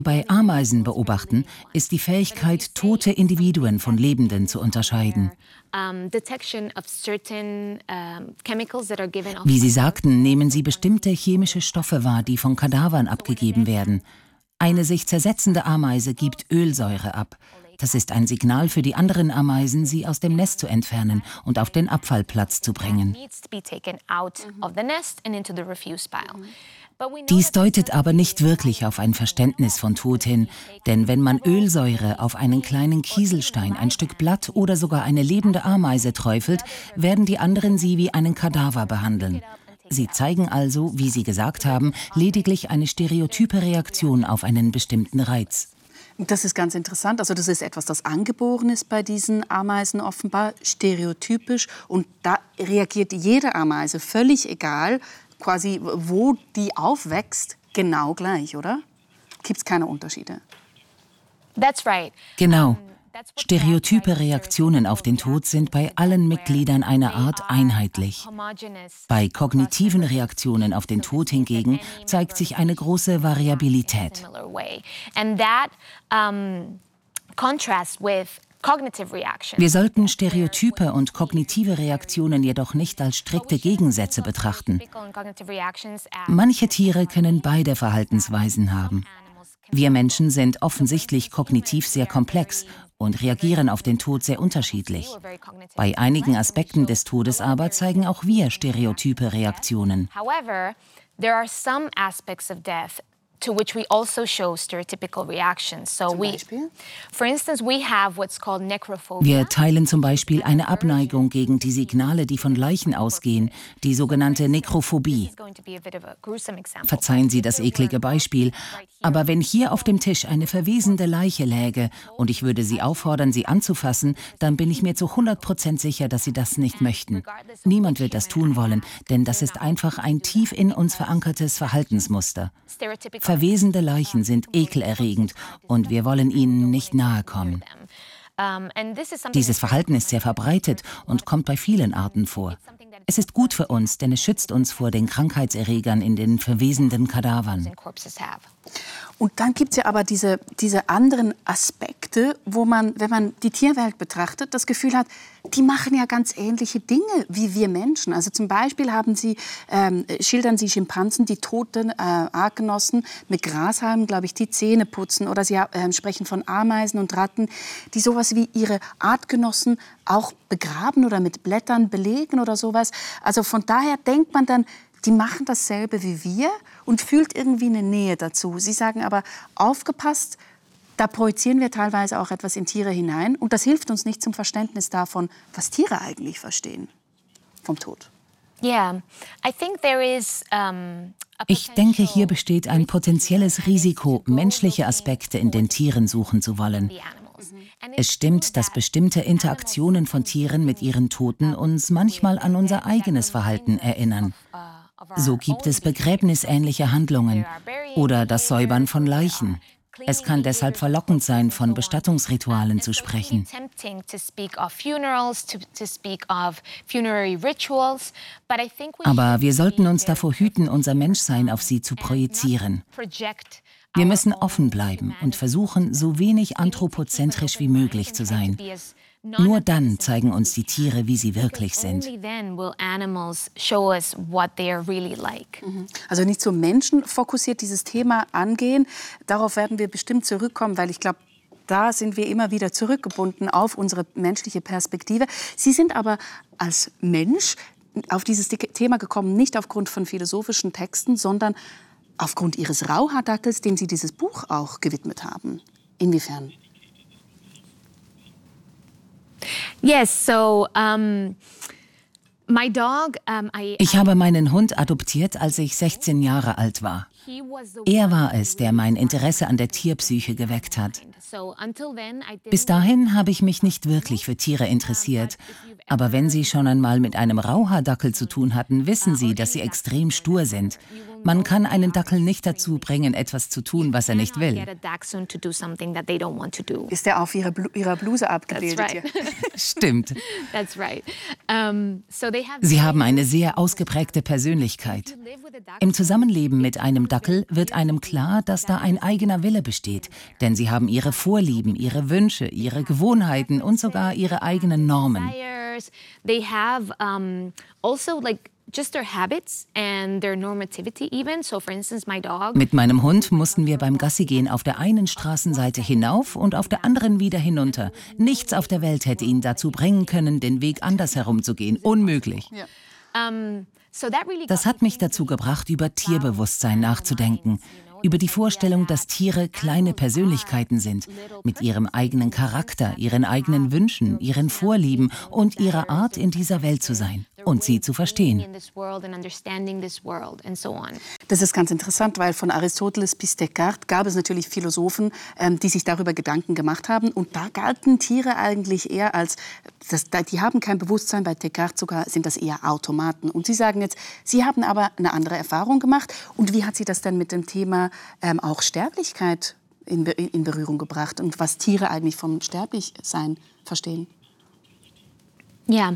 Bei Ameisen beobachten, ist die Fähigkeit, tote Individuen von Lebenden zu unterscheiden. Wie Sie sagten, nehmen sie bestimmte chemische Stoffe wahr, die von Kadavern abgegeben werden. Eine sich zersetzende Ameise gibt Ölsäure ab. Das ist ein Signal für die anderen Ameisen, sie aus dem Nest zu entfernen und auf den Abfallplatz zu bringen. Dies deutet aber nicht wirklich auf ein Verständnis von Tod hin, denn wenn man Ölsäure auf einen kleinen Kieselstein, ein Stück Blatt oder sogar eine lebende Ameise träufelt, werden die anderen sie wie einen Kadaver behandeln. Sie zeigen also, wie Sie gesagt haben, lediglich eine stereotype Reaktion auf einen bestimmten Reiz. Das ist ganz interessant. Also das ist etwas, das angeboren ist bei diesen Ameisen offenbar, stereotypisch. Und da reagiert jede Ameise, völlig egal, quasi wo die aufwächst, genau gleich, oder? Gibt es keine Unterschiede? Genau. Stereotype Reaktionen auf den Tod sind bei allen Mitgliedern einer Art einheitlich. Bei kognitiven Reaktionen auf den Tod hingegen zeigt sich eine große Variabilität. Wir sollten Stereotype und kognitive Reaktionen jedoch nicht als strikte Gegensätze betrachten. Manche Tiere können beide Verhaltensweisen haben. Wir Menschen sind offensichtlich kognitiv sehr komplex und reagieren auf den Tod sehr unterschiedlich. Bei einigen Aspekten des Todes aber zeigen auch wir stereotype Reaktionen. To which we also show stereotypical reactions. So for instance, we have what's called necrophobia. Wir teilen zum Beispiel eine Abneigung gegen die Signale, die von Leichen ausgehen, die sogenannte Nekrophobie. Verzeihen Sie das eklige Beispiel, aber wenn hier auf dem Tisch eine verwesende Leiche läge und ich würde Sie auffordern, sie anzufassen, dann bin ich mir zu 100% sicher, dass Sie das nicht möchten. Niemand wird das tun wollen, denn das ist einfach ein tief in uns verankertes Verhaltensmuster. Verwesende Leichen sind ekelerregend und wir wollen ihnen nicht nahe kommen. Dieses Verhalten ist sehr verbreitet und kommt bei vielen Arten vor. Es ist gut für uns, denn es schützt uns vor den Krankheitserregern in den verwesenden Kadavern. Und dann gibt es ja aber diese anderen Aspekte, wo man, wenn man die Tierwelt betrachtet, das Gefühl hat, die machen ja ganz ähnliche Dinge wie wir Menschen. Also zum Beispiel schildern sie Schimpansen, die toten Artgenossen mit Grashalmen, glaube ich, die Zähne putzen. Oder sie sprechen von Ameisen und Ratten, die sowas wie ihre Artgenossen auch begraben oder mit Blättern belegen oder sowas. Also von daher denkt man dann, die machen dasselbe wie wir und fühlt irgendwie eine Nähe dazu. Sie sagen aber, aufgepasst, da projizieren wir teilweise auch etwas in Tiere hinein. Und das hilft uns nicht zum Verständnis davon, was Tiere eigentlich verstehen vom Tod. Ich denke, hier besteht ein potenzielles Risiko, menschliche Aspekte in den Tieren suchen zu wollen. Es stimmt, dass bestimmte Interaktionen von Tieren mit ihren Toten uns manchmal an unser eigenes Verhalten erinnern. So gibt es begräbnisähnliche Handlungen oder das Säubern von Leichen. Es kann deshalb verlockend sein, von Bestattungsritualen zu sprechen. Aber wir sollten uns davor hüten, unser Menschsein auf sie zu projizieren. Wir müssen offen bleiben und versuchen, so wenig anthropozentrisch wie möglich zu sein. Nur dann zeigen uns die Tiere, wie sie wirklich sind. Also nicht so menschenfokussiert dieses Thema angehen. Darauf werden wir bestimmt zurückkommen, weil ich glaube, da sind wir immer wieder zurückgebunden auf unsere menschliche Perspektive. Sie sind aber als Mensch auf dieses Thema gekommen, nicht aufgrund von philosophischen Texten, sondern aufgrund Ihres Rauhaardackels, dem Sie dieses Buch auch gewidmet haben. Inwiefern? Ich habe meinen Hund adoptiert, als ich 16 Jahre alt war. Er war es, der mein Interesse an der Tierpsyche geweckt hat. Bis dahin habe ich mich nicht wirklich für Tiere interessiert. Aber wenn Sie schon einmal mit einem Rauhaardackel zu tun hatten, wissen Sie, dass sie extrem stur sind. Man kann einen Dackel nicht dazu bringen, etwas zu tun, was er nicht will. Ist er auf ihrer Bluse abgebildet? Right. Stimmt. Sie haben eine sehr ausgeprägte Persönlichkeit. Im Zusammenleben mit einem Dackel wird einem klar, dass da ein eigener Wille besteht. Denn sie haben ihre Vorlieben, ihre Wünsche, ihre Gewohnheiten und sogar ihre eigenen Normen. They have also just their habits and their normativity even. So for instance, my dog. Mit meinem Hund mussten wir beim Gassigehen auf der einen Straßenseite hinauf und auf der anderen wieder hinunter. Nichts auf der Welt hätte ihn dazu bringen können, den Weg anders herumzugehen. Unmöglich. Das hat mich dazu gebracht, über Tierbewusstsein nachzudenken. Über die Vorstellung, dass Tiere kleine Persönlichkeiten sind, mit ihrem eigenen Charakter, ihren eigenen Wünschen, ihren Vorlieben und ihrer Art, in dieser Welt zu sein und sie zu verstehen. Das ist ganz interessant, weil von Aristoteles bis Descartes gab es natürlich Philosophen, die sich darüber Gedanken gemacht haben. Und da galten Tiere eigentlich eher als, die haben kein Bewusstsein, bei Descartes sogar sind das eher Automaten. Und Sie sagen jetzt, Sie haben aber eine andere Erfahrung gemacht. Und wie hat Sie das denn mit dem Thema auch Sterblichkeit in Berührung gebracht und was Tiere eigentlich vom Sterblichsein verstehen? Ja.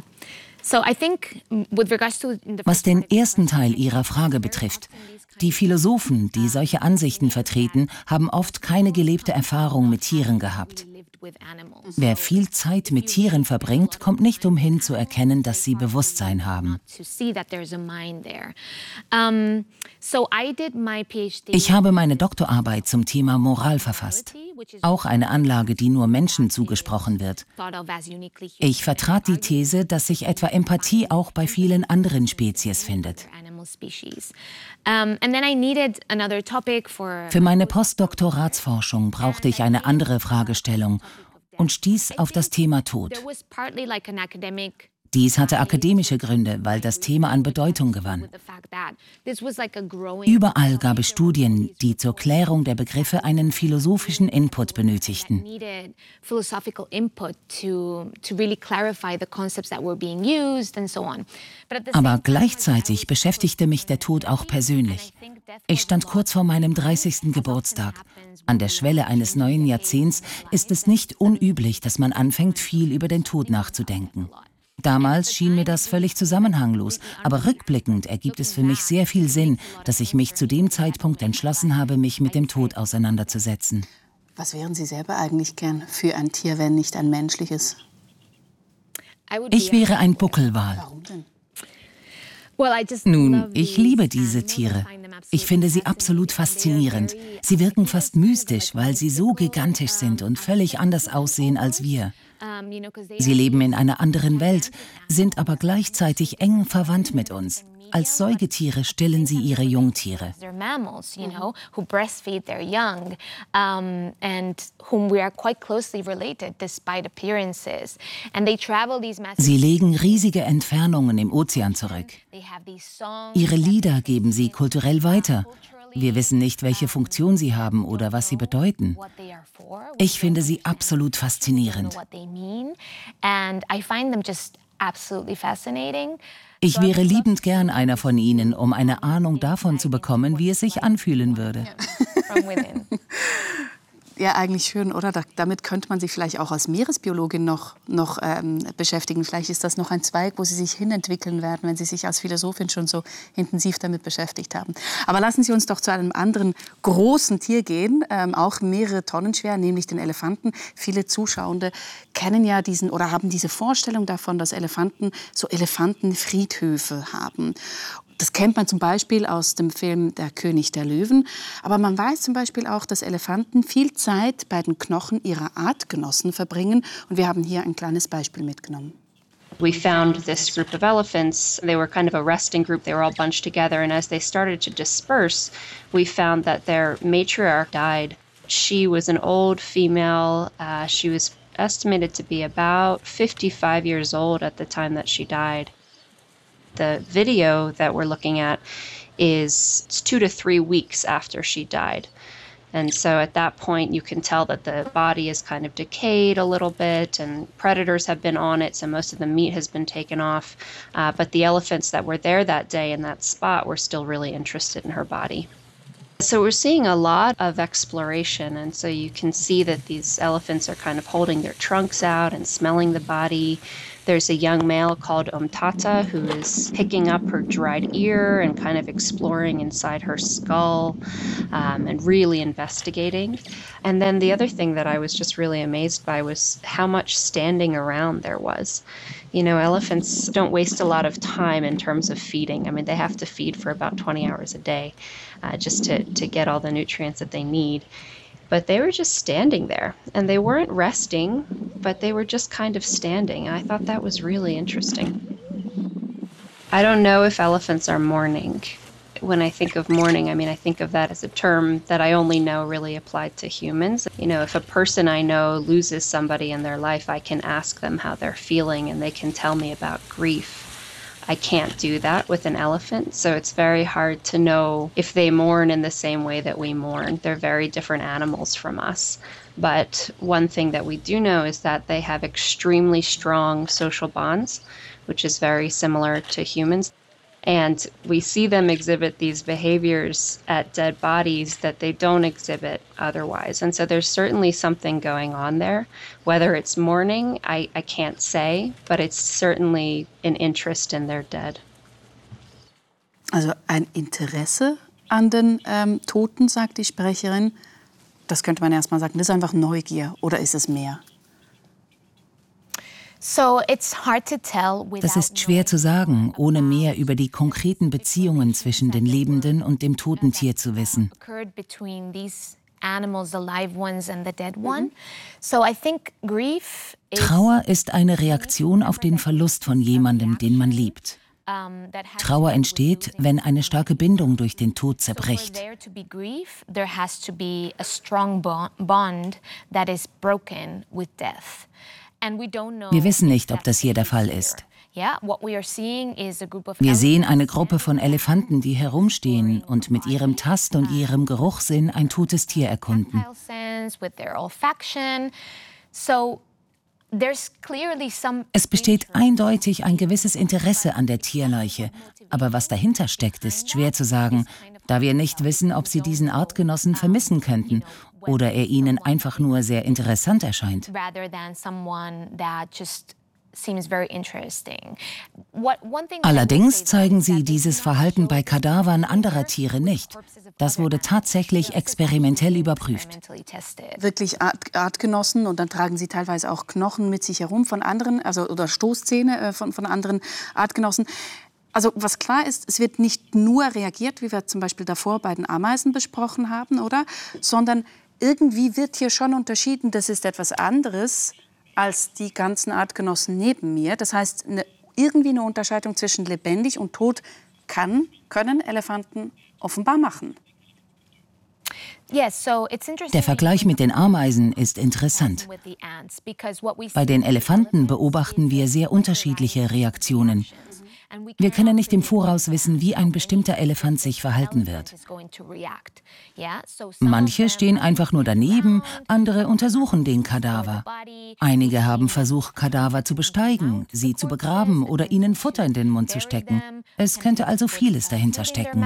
Was den ersten Teil Ihrer Frage betrifft, die Philosophen, die solche Ansichten vertreten, haben oft keine gelebte Erfahrung mit Tieren gehabt. Wer viel Zeit mit Tieren verbringt, kommt nicht umhin zu erkennen, dass sie Bewusstsein haben. Ich habe meine Doktorarbeit zum Thema Moral verfasst. Auch eine Anlage, die nur Menschen zugesprochen wird. Ich vertrat die These, dass sich etwa Empathie auch bei vielen anderen Spezies findet. Für meine Postdoktoratsforschung brauchte ich eine andere Fragestellung und stieß auf das Thema Tod. Dies hatte akademische Gründe, weil das Thema an Bedeutung gewann. Überall gab es Studien, die zur Klärung der Begriffe einen philosophischen Input benötigten. Aber gleichzeitig beschäftigte mich der Tod auch persönlich. Ich stand kurz vor meinem 30. Geburtstag. An der Schwelle eines neuen Jahrzehnts ist es nicht unüblich, dass man anfängt, viel über den Tod nachzudenken. Damals schien mir das völlig zusammenhanglos, aber rückblickend ergibt es für mich sehr viel Sinn, dass ich mich zu dem Zeitpunkt entschlossen habe, mich mit dem Tod auseinanderzusetzen. Was wären Sie selber eigentlich gern für ein Tier, wenn nicht ein menschliches? Ich wäre ein Buckelwal. Warum denn? Nun, ich liebe diese Tiere. Ich finde sie absolut faszinierend. Sie wirken fast mystisch, weil sie so gigantisch sind und völlig anders aussehen als wir. Sie leben in einer anderen Welt, sind aber gleichzeitig eng verwandt mit uns. Als Säugetiere stillen sie ihre Jungtiere. Sie legen riesige Entfernungen im Ozean zurück. Ihre Lieder geben sie kulturell weiter. Wir wissen nicht, welche Funktion sie haben oder was sie bedeuten. Ich finde sie absolut faszinierend. Ich wäre liebend gern einer von ihnen, um eine Ahnung davon zu bekommen, wie es sich anfühlen würde. Ja, eigentlich schön, oder? Damit könnte man sich vielleicht auch als Meeresbiologin noch beschäftigen. Vielleicht ist das noch ein Zweig, wo Sie sich hinentwickeln werden, wenn Sie sich als Philosophin schon so intensiv damit beschäftigt haben. Aber lassen Sie uns doch zu einem anderen großen Tier gehen, auch mehrere Tonnen schwer, nämlich den Elefanten. Viele Zuschauende kennen ja oder haben diese Vorstellung davon, dass Elefanten so Elefantenfriedhöfe haben. Das kennt man zum Beispiel aus dem Film Der König der Löwen. Aber man weiß zum Beispiel auch, dass Elefanten viel Zeit bei den Knochen ihrer Artgenossen verbringen. Und wir haben hier ein kleines Beispiel mitgenommen. We found this group of elephants. They were kind of a resting group. They were all bunched together. And as they started to disperse, we found that their matriarch died. She was an old female. She was estimated to be about 55 years old at the time that she died. The video that we're looking at is 2 to 3 weeks after she died. And so at that point, you can tell that the body is kind of decayed a little bit and predators have been on it, so most of the meat has been taken off. But the elephants that were there that day in that spot were still really interested in her body. So we're seeing a lot of exploration, and so you can see that these elephants are kind of holding their trunks out and smelling the body. There's a young male called Omtata who is picking up her dried ear and kind of exploring inside her skull and really investigating. And then the other thing that I was just really amazed by was how much standing around there was. You know, elephants don't waste a lot of time in terms of feeding. I mean, they have to feed for about 20 hours a day just to get all the nutrients that they need. But they were just standing there, and they weren't resting, but they were just kind of standing. I thought that was really interesting. I don't know if elephants are mourning. When I think of mourning, I mean, I think of that as a term that I only know really applied to humans. You know, if a person I know loses somebody in their life, I can ask them how they're feeling, and they can tell me about grief. I can't do that with an elephant, so it's very hard to know if they mourn in the same way that we mourn. They're very different animals from us. But one thing that we do know is that they have extremely strong social bonds, which is very similar to humans. And we see them exhibit these behaviors at dead bodies that they don't exhibit otherwise. And so there's certainly something going on there. Whether it's mourning, I can't say, but it's certainly an interest in their dead. Also ein Interesse an den Toten, sagt die Sprecherin. Das könnte man erst mal sagen, das ist einfach Neugier, oder ist es mehr? Das ist schwer zu sagen, ohne mehr über die konkreten Beziehungen zwischen den lebenden und dem toten Tier zu wissen. Trauer ist eine Reaktion auf den Verlust von jemandem, den man liebt. Trauer entsteht, wenn eine starke Bindung durch den Tod zerbricht. Wir wissen nicht, ob das hier der Fall ist. Wir sehen eine Gruppe von Elefanten, die herumstehen und mit ihrem Tast- und ihrem Geruchssinn ein totes Tier erkunden. Es besteht eindeutig ein gewisses Interesse an der Tierleiche, aber was dahinter steckt, ist schwer zu sagen, da wir nicht wissen, ob sie diesen Artgenossen vermissen könnten oder er ihnen einfach nur sehr interessant erscheint. Allerdings zeigen sie dieses Verhalten bei Kadavern anderer Tiere nicht. Das wurde tatsächlich experimentell überprüft. Wirklich Artgenossen, und dann tragen sie teilweise auch Knochen mit sich herum von anderen, also oder Stoßzähne von anderen Artgenossen. Also was klar ist, es wird nicht nur reagiert, wie wir zum Beispiel davor bei den Ameisen besprochen haben, oder? Sondern irgendwie wird hier schon unterschieden, das ist etwas anderes als die ganzen Artgenossen neben mir. Das heißt, irgendwie eine Unterscheidung zwischen lebendig und tot können Elefanten offenbar machen. Der Vergleich mit den Ameisen ist interessant. Bei den Elefanten beobachten wir sehr unterschiedliche Reaktionen. Wir können nicht im Voraus wissen, wie ein bestimmter Elefant sich verhalten wird. Manche stehen einfach nur daneben, andere untersuchen den Kadaver. Einige haben versucht, Kadaver zu besteigen, sie zu begraben oder ihnen Futter in den Mund zu stecken. Es könnte also vieles dahinter stecken.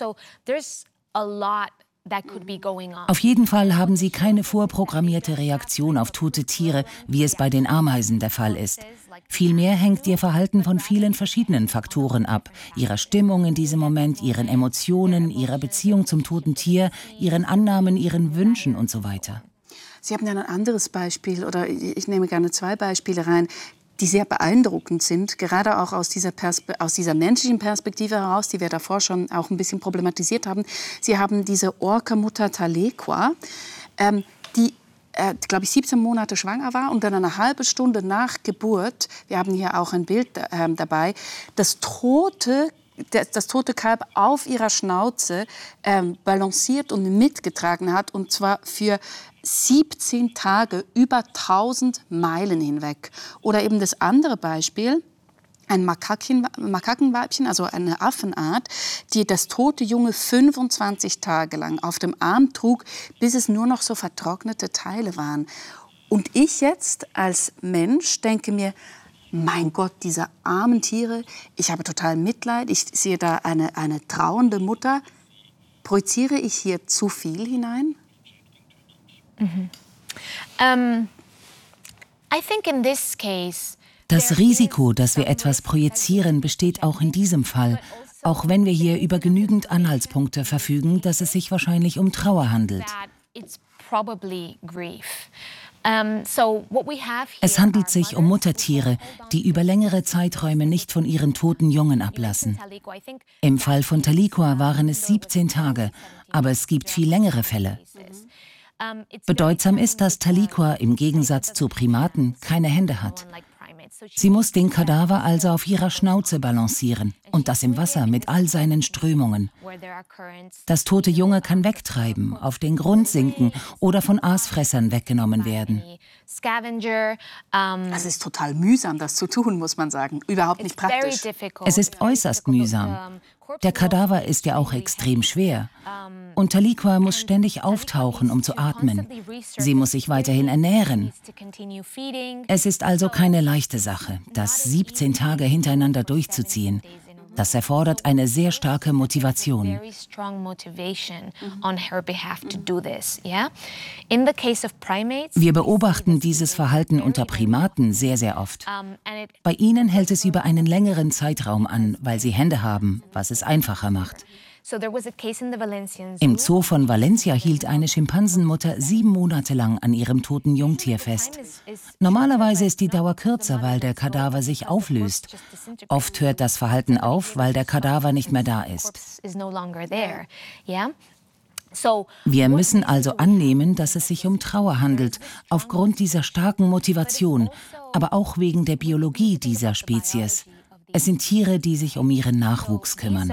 Auf jeden Fall haben sie keine vorprogrammierte Reaktion auf tote Tiere, wie es bei den Ameisen der Fall ist. Vielmehr hängt ihr Verhalten von vielen verschiedenen Faktoren ab. Ihrer Stimmung in diesem Moment, ihren Emotionen, ihrer Beziehung zum toten Tier, ihren Annahmen, ihren Wünschen und so weiter. Sie haben ja ein anderes Beispiel, oder ich nehme gerne zwei Beispiele rein, die sehr beeindruckend sind, gerade auch aus dieser menschlichen Perspektive heraus, die wir davor schon auch ein bisschen problematisiert haben. Sie haben diese Orca-Mutter Tahlequah, die glaube ich, 17 Monate schwanger war und dann eine halbe Stunde nach Geburt, wir haben hier auch ein Bild dabei, das tote Kalb auf ihrer Schnauze balanciert und mitgetragen hat, und zwar für 17 Tage über 1000 Meilen hinweg. Oder eben das andere Beispiel, ein Makakenweibchen, also eine Affenart, die das tote Junge 25 Tage lang auf dem Arm trug, bis es nur noch so vertrocknete Teile waren. Und ich jetzt als Mensch denke mir, mein Gott, diese armen Tiere, ich habe total Mitleid, ich sehe da eine trauernde Mutter. Projiziere ich hier zu viel hinein? I think in this case, Das Risiko, dass wir etwas projizieren, besteht auch in diesem Fall, auch wenn wir hier über genügend Anhaltspunkte verfügen, dass es sich wahrscheinlich um Trauer handelt. Es handelt sich um Muttertiere, die über längere Zeiträume nicht von ihren toten Jungen ablassen. Im Fall von Tahlequah waren es 17 Tage, aber es gibt viel längere Fälle. Bedeutsam ist, dass Tahlequah im Gegensatz zu Primaten keine Hände hat. Sie muss den Kadaver also auf ihrer Schnauze balancieren und das im Wasser mit all seinen Strömungen. Das tote Junge kann wegtreiben, auf den Grund sinken oder von Aasfressern weggenommen werden. Es ist total mühsam, das zu tun, muss man sagen. Überhaupt nicht praktisch. Es ist äußerst mühsam. Der Kadaver ist ja auch extrem schwer. Und Tahlequah muss ständig auftauchen, um zu atmen. Sie muss sich weiterhin ernähren. Es ist also keine leichte Sache, das 17 Tage hintereinander durchzuziehen. Das erfordert eine sehr starke Motivation. Wir beobachten dieses Verhalten unter Primaten sehr, sehr oft. Bei ihnen hält es über einen längeren Zeitraum an, weil sie Hände haben, was es einfacher macht. Im Zoo von Valencia hielt eine Schimpansenmutter 7 Monate lang an ihrem toten Jungtier fest. Normalerweise ist die Dauer kürzer, weil der Kadaver sich auflöst. Oft hört das Verhalten auf, weil der Kadaver nicht mehr da ist. Wir müssen also annehmen, dass es sich um Trauer handelt, aufgrund dieser starken Motivation, aber auch wegen der Biologie dieser Spezies. Es sind Tiere, die sich um ihren Nachwuchs kümmern.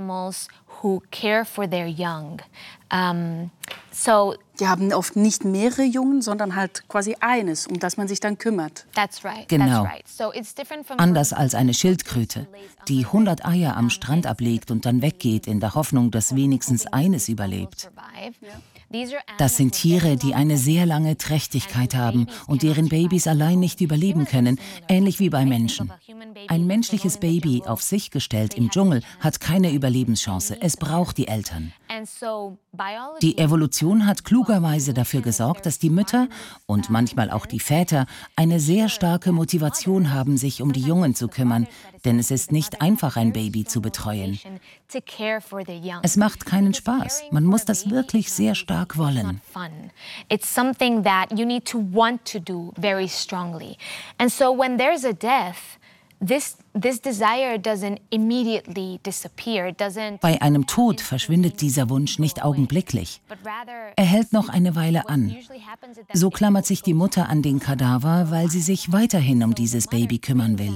Die haben oft nicht mehrere Jungen, sondern halt quasi eines, um das man sich dann kümmert. Genau. Anders als eine Schildkröte, die 100 Eier am Strand ablegt und dann weggeht, in der Hoffnung, dass wenigstens eines überlebt. Das sind Tiere, die eine sehr lange Trächtigkeit haben und deren Babys allein nicht überleben können, ähnlich wie bei Menschen. Ein menschliches Baby auf sich gestellt im Dschungel hat keine Überlebenschance. Es braucht die Eltern. Die Evolution hat klugerweise dafür gesorgt, dass die Mütter und manchmal auch die Väter eine sehr starke Motivation haben, sich um die Jungen zu kümmern, denn es ist nicht einfach, ein Baby zu betreuen. Es macht keinen Spaß. Man muss das wirklich sehr stark wollen. It's something that you need to want to do very strongly. And so when there's a death, this desire doesn't immediately disappear. Bei einem Tod verschwindet dieser Wunsch nicht augenblicklich. Er hält noch eine Weile an. So klammert sich die Mutter an den Kadaver, weil sie sich weiterhin um dieses Baby kümmern will.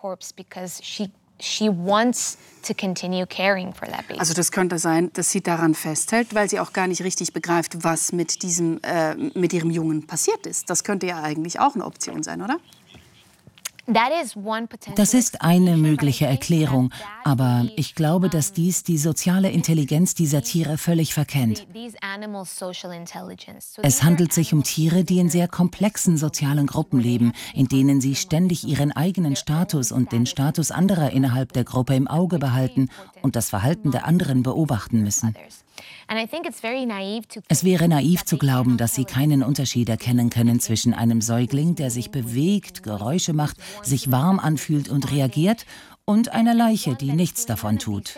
Also das könnte sein, dass sie daran festhält, weil sie auch gar nicht richtig begreift, was mit ihrem Jungen passiert ist. Das könnte ja eigentlich auch eine Option sein, oder? Das ist eine mögliche Erklärung, aber ich glaube, dass dies die soziale Intelligenz dieser Tiere völlig verkennt. Es handelt sich um Tiere, die in sehr komplexen sozialen Gruppen leben, in denen sie ständig ihren eigenen Status und den Status anderer innerhalb der Gruppe im Auge behalten und das Verhalten der anderen beobachten müssen. Es wäre naiv zu glauben, dass sie keinen Unterschied erkennen können zwischen einem Säugling, der sich bewegt, Geräusche macht, sich warm anfühlt und reagiert, und einer Leiche, die nichts davon tut.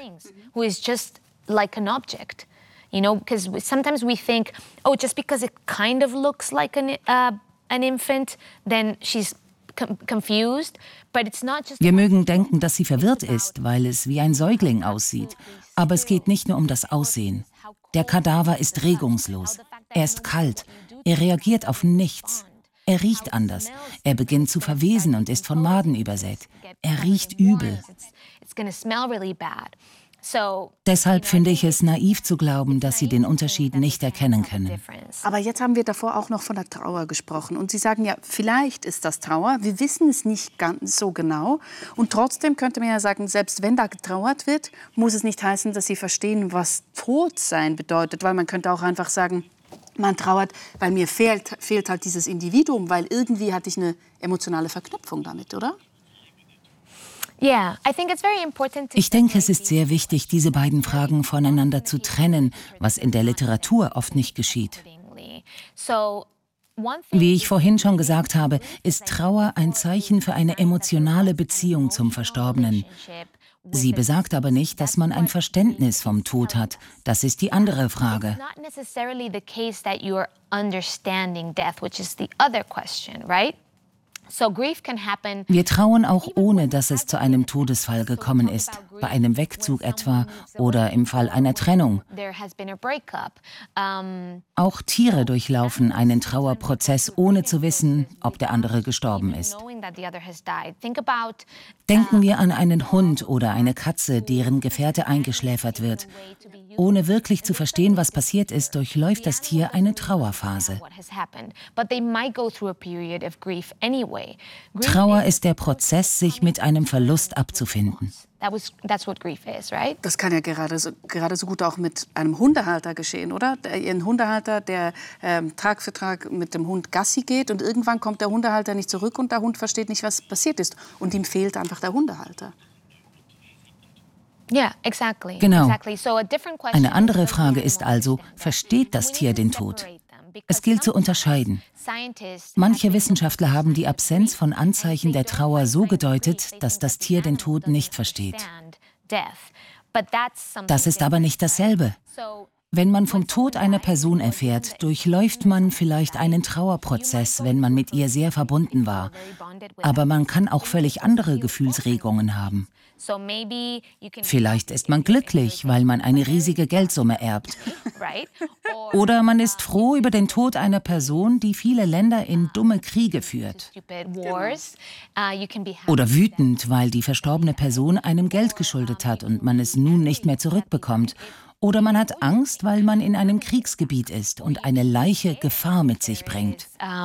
You know, because sometimes we think, oh, just because it kind of looks like an infant, then she's confused. But it's not just. Wir mögen denken, dass sie verwirrt ist, weil es wie ein Säugling aussieht. Aber es geht nicht nur um das Aussehen. Der Kadaver ist regungslos. Er ist kalt. Er reagiert auf nichts. Er riecht anders. Er beginnt zu verwesen und ist von Maden übersät. Er riecht übel. Deshalb finde ich es naiv zu glauben, dass sie den Unterschied nicht erkennen können. Aber jetzt haben wir davor auch noch von der Trauer gesprochen. Und Sie sagen ja, vielleicht ist das Trauer. Wir wissen es nicht ganz so genau. Und trotzdem könnte man ja sagen, selbst wenn da getrauert wird, muss es nicht heißen, dass Sie verstehen, was Todsein bedeutet. Weil man könnte auch einfach sagen, man trauert, weil mir fehlt halt dieses Individuum, weil irgendwie hatte ich eine emotionale Verknüpfung damit, oder? Ich denke, es ist sehr wichtig, diese beiden Fragen voneinander zu trennen, was in der Literatur oft nicht geschieht. Wie ich vorhin schon gesagt habe, ist Trauer ein Zeichen für eine emotionale Beziehung zum Verstorbenen. Sie besagt aber nicht, dass man ein Verständnis vom Tod hat. Das ist die andere Frage. Wir trauern auch ohne, dass es zu einem Todesfall gekommen ist, bei einem Wegzug etwa oder im Fall einer Trennung. Auch Tiere durchlaufen einen Trauerprozess, ohne zu wissen, ob der andere gestorben ist. Denken wir an einen Hund oder eine Katze, deren Gefährte eingeschläfert wird. Ohne wirklich zu verstehen, was passiert ist, durchläuft das Tier eine Trauerphase. Trauer ist der Prozess, sich mit einem Verlust abzufinden. Das kann ja gerade so gut auch mit einem Hundehalter geschehen, oder? Ein Hundehalter, der Tag für Tag mit dem Hund Gassi geht und irgendwann kommt der Hundehalter nicht zurück und der Hund versteht nicht, was passiert ist. Und ihm fehlt einfach der Hundehalter. Genau. Eine andere Frage ist also, versteht das Tier den Tod? Es gilt zu unterscheiden. Manche Wissenschaftler haben die Absenz von Anzeichen der Trauer so gedeutet, dass das Tier den Tod nicht versteht. Das ist aber nicht dasselbe. Wenn man vom Tod einer Person erfährt, durchläuft man vielleicht einen Trauerprozess, wenn man mit ihr sehr verbunden war. Aber man kann auch völlig andere Gefühlsregungen haben. Vielleicht ist man glücklich, weil man eine riesige Geldsumme erbt. Oder man ist froh über den Tod einer Person, die viele Länder in dumme Kriege führt. Oder wütend, weil die verstorbene Person einem Geld geschuldet hat und man es nun nicht mehr zurückbekommt. Oder man hat Angst, weil man in einem Kriegsgebiet ist und eine Leiche Gefahr mit sich bringt.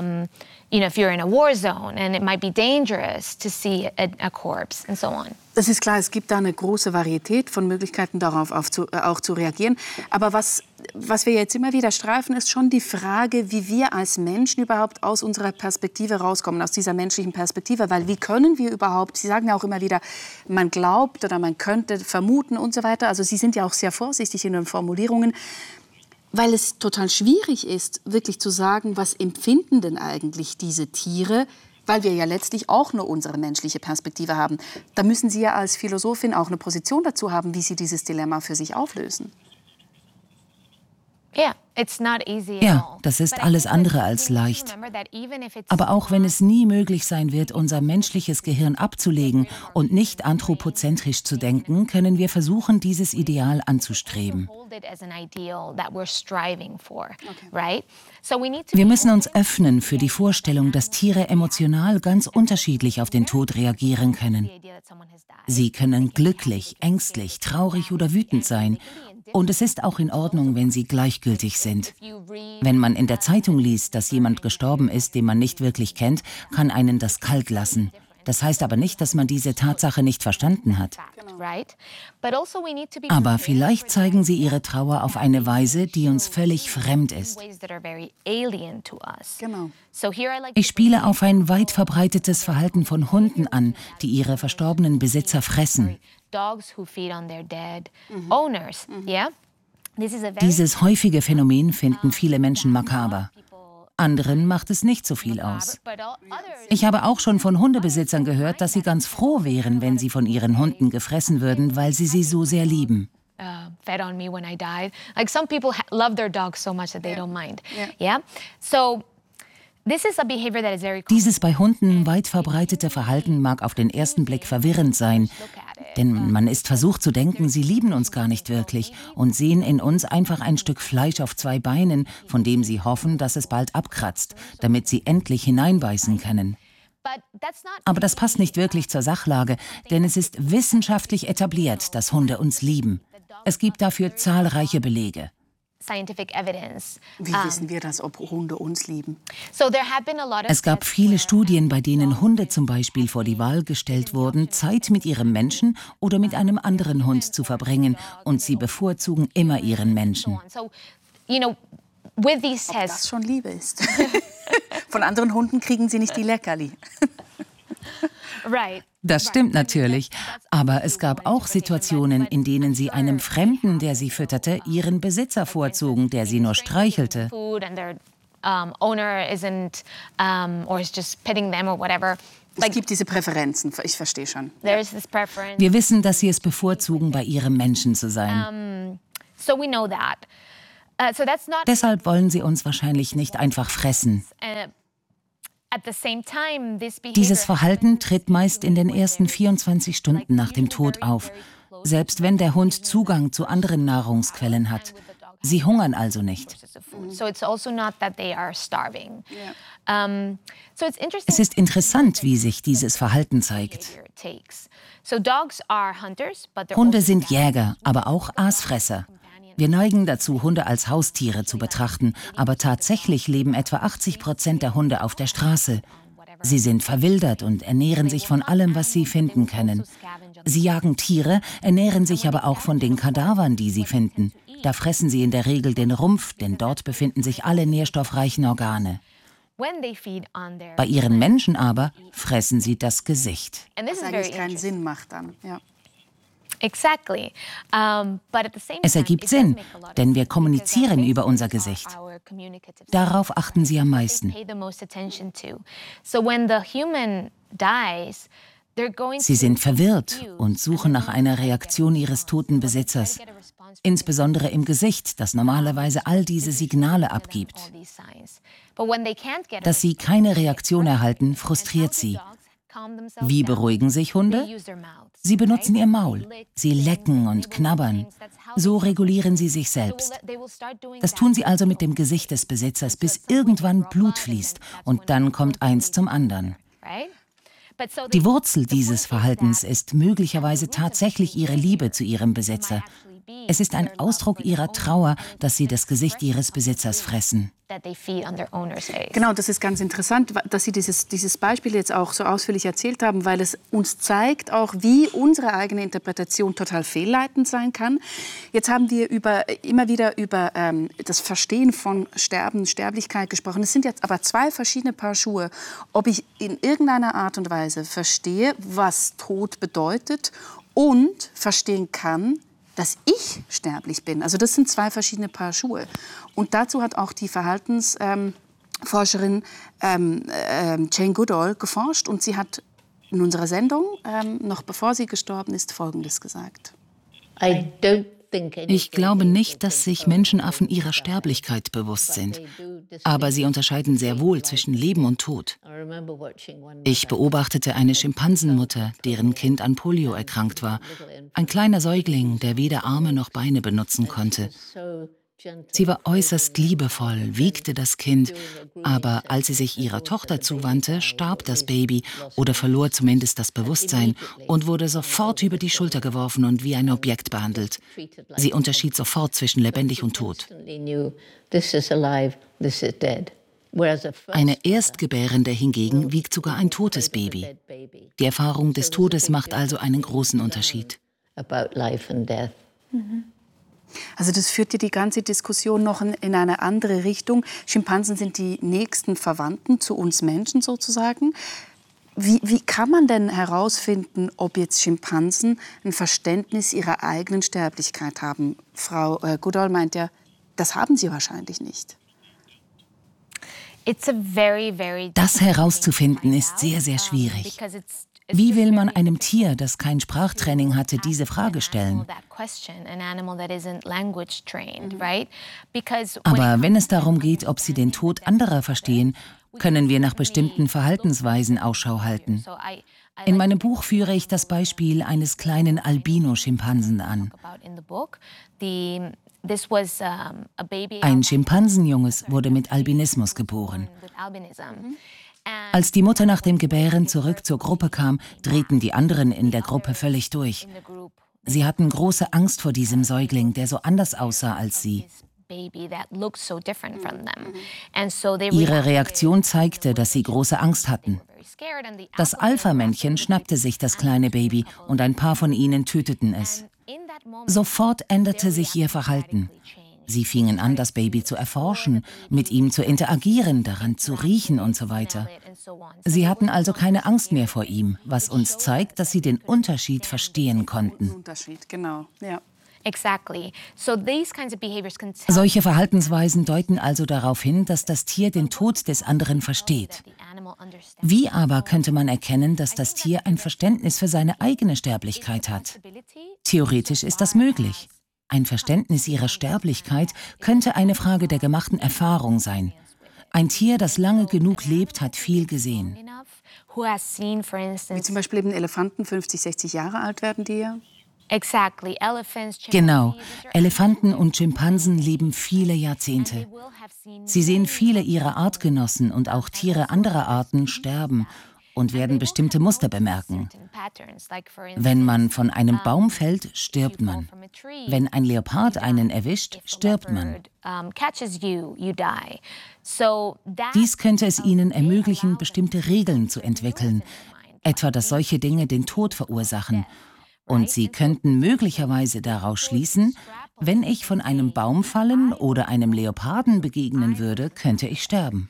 Das ist klar, es gibt da eine große Varietät von Möglichkeiten, darauf auch zu reagieren. Aber was wir jetzt immer wieder streifen, ist schon die Frage, wie wir als Menschen überhaupt aus unserer Perspektive rauskommen, aus dieser menschlichen Perspektive. Weil wie können wir überhaupt, Sie sagen ja auch immer wieder, man glaubt oder man könnte vermuten und so weiter. Also Sie sind ja auch sehr vorsichtig in den Formulierungen. Weil es total schwierig ist, wirklich zu sagen, was empfinden denn eigentlich diese Tiere, weil wir ja letztlich auch nur unsere menschliche Perspektive haben. Da müssen Sie ja als Philosophin auch eine Position dazu haben, wie Sie dieses Dilemma für sich auflösen. Ja, das ist alles andere als leicht. Aber auch wenn es nie möglich sein wird, unser menschliches Gehirn abzulegen und nicht anthropozentrisch zu denken, können wir versuchen, dieses Ideal anzustreben. Wir müssen uns öffnen für die Vorstellung, dass Tiere emotional ganz unterschiedlich auf den Tod reagieren können. Sie können glücklich, ängstlich, traurig oder wütend sein. Und es ist auch in Ordnung, wenn sie gleichgültig sind. Wenn man in der Zeitung liest, dass jemand gestorben ist, den man nicht wirklich kennt, kann einen das kalt lassen. Das heißt aber nicht, dass man diese Tatsache nicht verstanden hat. Aber vielleicht zeigen sie ihre Trauer auf eine Weise, die uns völlig fremd ist. Ich spiele auf ein weit verbreitetes Verhalten von Hunden an, die ihre verstorbenen Besitzer fressen. Dieses häufige Phänomen finden viele Menschen makaber. Anderen macht es nicht so viel aus. Ich habe auch schon von Hundebesitzern gehört, dass sie ganz froh wären, wenn sie von ihren Hunden gefressen würden, weil sie sie so sehr lieben. Dieses bei Hunden weit verbreitete Verhalten mag auf den ersten Blick verwirrend sein, denn man ist versucht zu denken, sie lieben uns gar nicht wirklich und sehen in uns einfach ein Stück Fleisch auf zwei Beinen, von dem sie hoffen, dass es bald abkratzt, damit sie endlich hineinbeißen können. Aber das passt nicht wirklich zur Sachlage, denn es ist wissenschaftlich etabliert, dass Hunde uns lieben. Es gibt dafür zahlreiche Belege. Wie wissen wir das, ob Hunde uns lieben? Es gab viele Studien, bei denen Hunde zum Beispiel vor die Wahl gestellt wurden, Zeit mit ihrem Menschen oder mit einem anderen Hund zu verbringen, und sie bevorzugen immer ihren Menschen. Ob das schon Liebe ist. Von anderen Hunden kriegen sie nicht die Leckerli. Das stimmt natürlich, aber es gab auch Situationen, in denen sie einem Fremden, der sie fütterte, ihren Besitzer vorzogen, der sie nur streichelte. Es gibt diese Präferenzen, ich verstehe schon. Wir wissen, dass sie es bevorzugen, bei ihrem Menschen zu sein. Deshalb wollen sie uns wahrscheinlich nicht einfach fressen. Dieses Verhalten tritt meist in den ersten 24 Stunden nach dem Tod auf, selbst wenn der Hund Zugang zu anderen Nahrungsquellen hat. Sie hungern also nicht. Es ist interessant, wie sich dieses Verhalten zeigt. Hunde sind Jäger, aber auch Aasfresser. Wir neigen dazu, Hunde als Haustiere zu betrachten, aber tatsächlich leben etwa 80% der Hunde auf der Straße. Sie sind verwildert und ernähren sich von allem, was sie finden können. Sie jagen Tiere, ernähren sich aber auch von den Kadavern, die sie finden. Da fressen sie in der Regel den Rumpf, denn dort befinden sich alle nährstoffreichen Organe. Bei ihren Menschen aber fressen sie das Gesicht. Was eigentlich keinen Sinn macht dann, ja. Es ergibt Sinn, denn wir kommunizieren über unser Gesicht. Darauf achten sie am meisten. Sie sind verwirrt und suchen nach einer Reaktion ihres toten Besitzers, insbesondere im Gesicht, das normalerweise all diese Signale abgibt. Dass sie keine Reaktion erhalten, frustriert sie. Wie beruhigen sich Hunde? Sie benutzen ihr Maul. Sie lecken und knabbern. So regulieren sie sich selbst. Das tun sie also mit dem Gesicht des Besitzers, bis irgendwann Blut fließt. Und dann kommt eins zum anderen. Die Wurzel dieses Verhaltens ist möglicherweise tatsächlich ihre Liebe zu ihrem Besitzer. Es ist ein Ausdruck ihrer Trauer, dass sie das Gesicht ihres Besitzers fressen. Genau, das ist ganz interessant, dass Sie dieses Beispiel jetzt auch so ausführlich erzählt haben, weil es uns zeigt auch, wie unsere eigene Interpretation total fehlleitend sein kann. Jetzt haben wir immer wieder über das Verstehen von Sterben, Sterblichkeit gesprochen. Es sind jetzt aber zwei verschiedene Paar Schuhe. Ob ich in irgendeiner Art und Weise verstehe, was Tod bedeutet und verstehen kann, dass ich sterblich bin. Also das sind zwei verschiedene Paar Schuhe. Und dazu hat auch die Verhaltensforscherin Jane Goodall geforscht. Und sie hat in unserer Sendung, noch bevor sie gestorben ist, Folgendes gesagt. Ich glaube nicht, dass sich Menschenaffen ihrer Sterblichkeit bewusst sind. Aber sie unterscheiden sehr wohl zwischen Leben und Tod. Ich beobachtete eine Schimpansenmutter, deren Kind an Polio erkrankt war. Ein kleiner Säugling, der weder Arme noch Beine benutzen konnte. Sie war äußerst liebevoll, wiegte das Kind, aber als sie sich ihrer Tochter zuwandte, starb das Baby oder verlor zumindest das Bewusstsein und wurde sofort über die Schulter geworfen und wie ein Objekt behandelt. Sie unterschied sofort zwischen lebendig und tot. Eine Erstgebärende hingegen wiegt sogar ein totes Baby. Die Erfahrung des Todes macht also einen großen Unterschied. Also das führt ja die ganze Diskussion noch in eine andere Richtung. Schimpansen sind die nächsten Verwandten zu uns Menschen sozusagen. Wie kann man denn herausfinden, ob jetzt Schimpansen ein Verständnis ihrer eigenen Sterblichkeit haben? Frau Goodall meint ja, das haben sie wahrscheinlich nicht. Das herauszufinden ist sehr, sehr schwierig. Wie will man einem Tier, das kein Sprachtraining hatte, diese Frage stellen? Aber wenn es darum geht, ob sie den Tod anderer verstehen, können wir nach bestimmten Verhaltensweisen Ausschau halten. In meinem Buch führe ich das Beispiel eines kleinen Albino-Schimpansen an. Ein Schimpansenjunges wurde mit Albinismus geboren. Als die Mutter nach dem Gebären zurück zur Gruppe kam, drehten die anderen in der Gruppe völlig durch. Sie hatten große Angst vor diesem Säugling, der so anders aussah als sie. Ihre Reaktion zeigte, dass sie große Angst hatten. Das Alpha-Männchen schnappte sich das kleine Baby und ein paar von ihnen töteten es. Sofort änderte sich ihr Verhalten. Sie fingen an, das Baby zu erforschen, mit ihm zu interagieren, daran zu riechen und so weiter. Sie hatten also keine Angst mehr vor ihm, was uns zeigt, dass sie den Unterschied verstehen konnten. Unterschied, genau, ja. Solche Verhaltensweisen deuten also darauf hin, dass das Tier den Tod des anderen versteht. Wie aber könnte man erkennen, dass das Tier ein Verständnis für seine eigene Sterblichkeit hat? Theoretisch ist das möglich. Ein Verständnis ihrer Sterblichkeit könnte eine Frage der gemachten Erfahrung sein. Ein Tier, das lange genug lebt, hat viel gesehen. Wie zum Beispiel eben Elefanten, 50, 60 Jahre alt werden die ja. Genau. Elefanten und Schimpansen leben viele Jahrzehnte. Sie sehen viele ihrer Artgenossen und auch Tiere anderer Arten sterben und werden bestimmte Muster bemerken. Wenn man von einem Baum fällt, stirbt man. Wenn ein Leopard einen erwischt, stirbt man. Dies könnte es ihnen ermöglichen, bestimmte Regeln zu entwickeln, etwa dass solche Dinge den Tod verursachen. Und sie könnten möglicherweise daraus schließen, wenn ich von einem Baum fallen oder einem Leoparden begegnen würde, könnte ich sterben.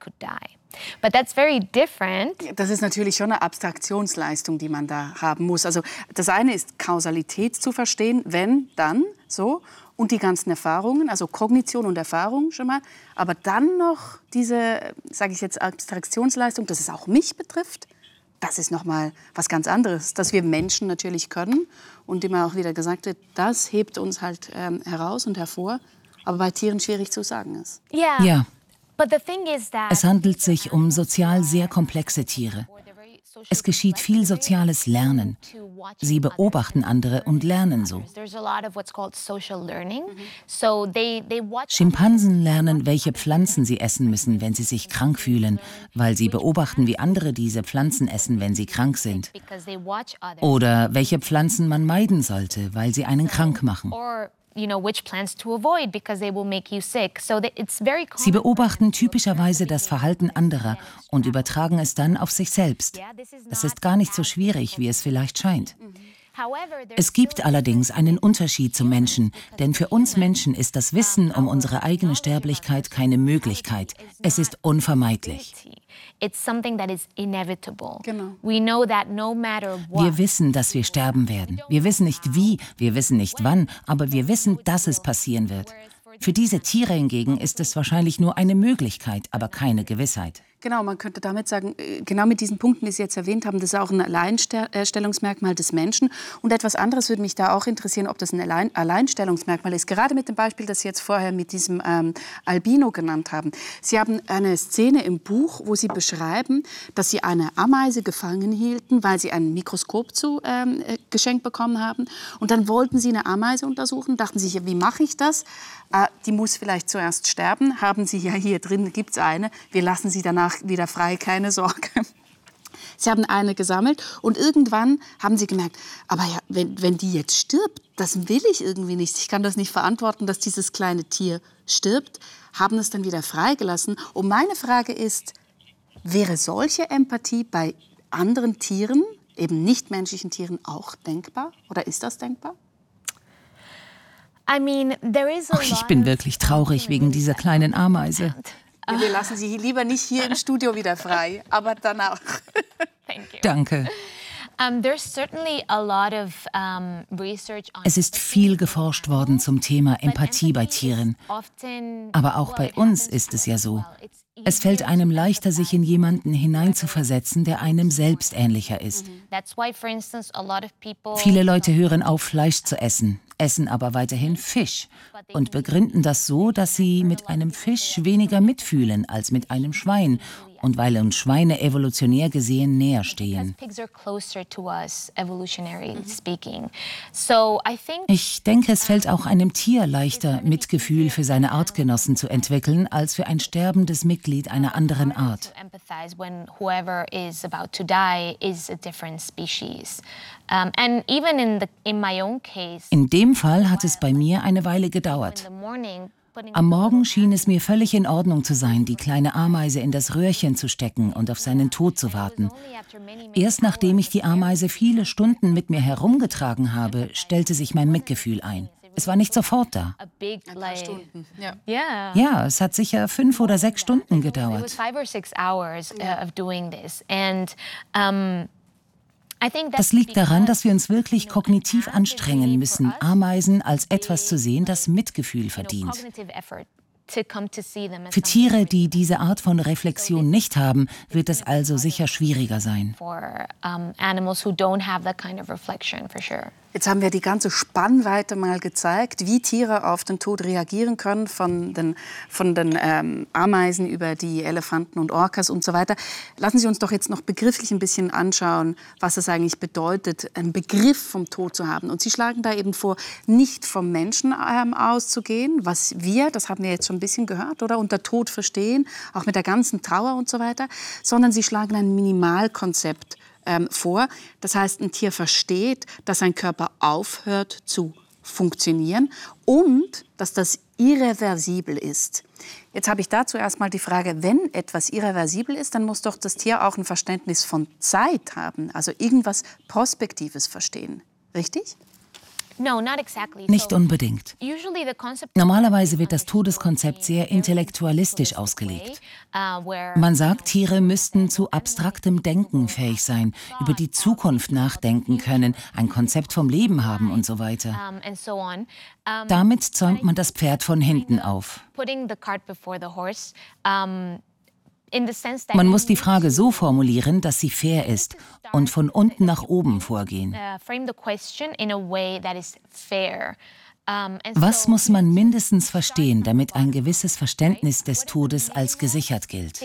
Das ist natürlich schon eine Abstraktionsleistung, die man da haben muss. Also das eine ist Kausalität zu verstehen, wenn, dann, so. Und die ganzen Erfahrungen, also Kognition und Erfahrung schon mal. Aber dann noch diese, sage ich jetzt, Abstraktionsleistung, dass es auch mich betrifft. Das ist noch mal was ganz anderes, das wir Menschen natürlich können. Und immer auch wieder gesagt wird, das hebt uns halt heraus und hervor. Aber bei Tieren schwierig zu sagen ist. Ja. Es handelt sich um sozial sehr komplexe Tiere. Es geschieht viel soziales Lernen. Sie beobachten andere und lernen so. Schimpansen lernen, welche Pflanzen sie essen müssen, wenn sie sich krank fühlen, weil sie beobachten, wie andere diese Pflanzen essen, wenn sie krank sind. Oder welche Pflanzen man meiden sollte, weil sie einen krank machen. Sie beobachten typischerweise das Verhalten anderer und übertragen es dann auf sich selbst. Das ist gar nicht so schwierig, wie es vielleicht scheint. Es gibt allerdings einen Unterschied zum Menschen, denn für uns Menschen ist das Wissen um unsere eigene Sterblichkeit keine Möglichkeit. Es ist unvermeidlich. Genau. Wir wissen, dass wir sterben werden. Wir wissen nicht wie, wir wissen nicht wann, aber wir wissen, dass es passieren wird. Für diese Tiere hingegen ist es wahrscheinlich nur eine Möglichkeit, aber keine Gewissheit. Genau, man könnte damit sagen, genau mit diesen Punkten, die Sie jetzt erwähnt haben, das ist auch ein Alleinstellungsmerkmal des Menschen. Und etwas anderes würde mich da auch interessieren, ob das ein Alleinstellungsmerkmal ist. Gerade mit dem Beispiel, das Sie jetzt vorher mit diesem Albino genannt haben. Sie haben eine Szene im Buch, wo Sie beschreiben, dass Sie eine Ameise gefangen hielten, weil Sie ein Mikroskop geschenkt bekommen haben. Und dann wollten Sie eine Ameise untersuchen, dachten sich, ja, wie mache ich das? Die muss vielleicht zuerst sterben. Haben Sie ja hier drin, gibt es eine. Wir lassen sie danach wieder frei, keine Sorge. Sie haben eine gesammelt und irgendwann haben Sie gemerkt, aber ja, wenn die jetzt stirbt, das will ich irgendwie nicht. Ich kann das nicht verantworten, dass dieses kleine Tier stirbt. Haben es dann wieder freigelassen. Und meine Frage ist, wäre solche Empathie bei anderen Tieren, eben nichtmenschlichen Tieren, auch denkbar? Oder ist das denkbar? Ich bin wirklich traurig wegen dieser kleinen Ameise. Wir lassen Sie lieber nicht hier im Studio wieder frei, aber danach. Danke. Es ist viel geforscht worden zum Thema Empathie bei Tieren. Aber auch bei uns ist es ja so. Es fällt einem leichter, sich in jemanden hineinzuversetzen, der einem selbst ähnlicher ist. Viele Leute hören auf, Fleisch zu essen, essen aber weiterhin Fisch und begründen das so, dass sie mit einem Fisch weniger mitfühlen als mit einem Schwein und weil uns Schweine evolutionär gesehen näher stehen. Ich denke, es fällt auch einem Tier leichter, Mitgefühl für seine Artgenossen zu entwickeln, als für ein sterbendes Mitglied einer anderen Art. realize when whoever is about to die is a different species. And even in my own case. In dem Fall hat es bei mir eine Weile gedauert. Am Morgen schien es mir völlig in Ordnung zu sein, die kleine Ameise in das Röhrchen zu stecken und auf seinen Tod zu warten. Erst nachdem ich die Ameise viele Stunden mit mir herumgetragen habe, stellte sich mein Mitgefühl ein. Es war nicht sofort da. Stunden. Ja, es hat sicher 5 oder 6 Stunden gedauert. Das liegt daran, dass wir uns wirklich kognitiv anstrengen müssen, Ameisen als etwas zu sehen, das Mitgefühl verdient. Für Tiere, die diese Art von Reflexion nicht haben, wird es also sicher schwieriger sein. Jetzt haben wir die ganze Spannweite mal gezeigt, wie Tiere auf den Tod reagieren können, von den Ameisen über die Elefanten und Orcas und so weiter. Lassen Sie uns doch jetzt noch begrifflich ein bisschen anschauen, was es eigentlich bedeutet, einen Begriff vom Tod zu haben. Und Sie schlagen da eben vor, nicht vom Menschen auszugehen, was wir, das haben wir jetzt schon ein bisschen gehört, oder, unter Tod verstehen, auch mit der ganzen Trauer und so weiter, sondern Sie schlagen ein Minimalkonzept vor. Das heißt, ein Tier versteht, dass sein Körper aufhört zu funktionieren und dass das irreversibel ist. Jetzt habe ich dazu erstmal die Frage, wenn etwas irreversibel ist, dann muss doch das Tier auch ein Verständnis von Zeit haben, also irgendwas Prospektives verstehen. Richtig? Nicht unbedingt. Normalerweise wird das Todeskonzept sehr intellektualistisch ausgelegt. Man sagt, Tiere müssten zu abstraktem Denken fähig sein, über die Zukunft nachdenken können, ein Konzept vom Leben haben und so weiter. Damit zäumt man das Pferd von hinten auf. Man muss die Frage so formulieren, dass sie fair ist und von unten nach oben vorgehen. Was muss man mindestens verstehen, damit ein gewisses Verständnis des Todes als gesichert gilt?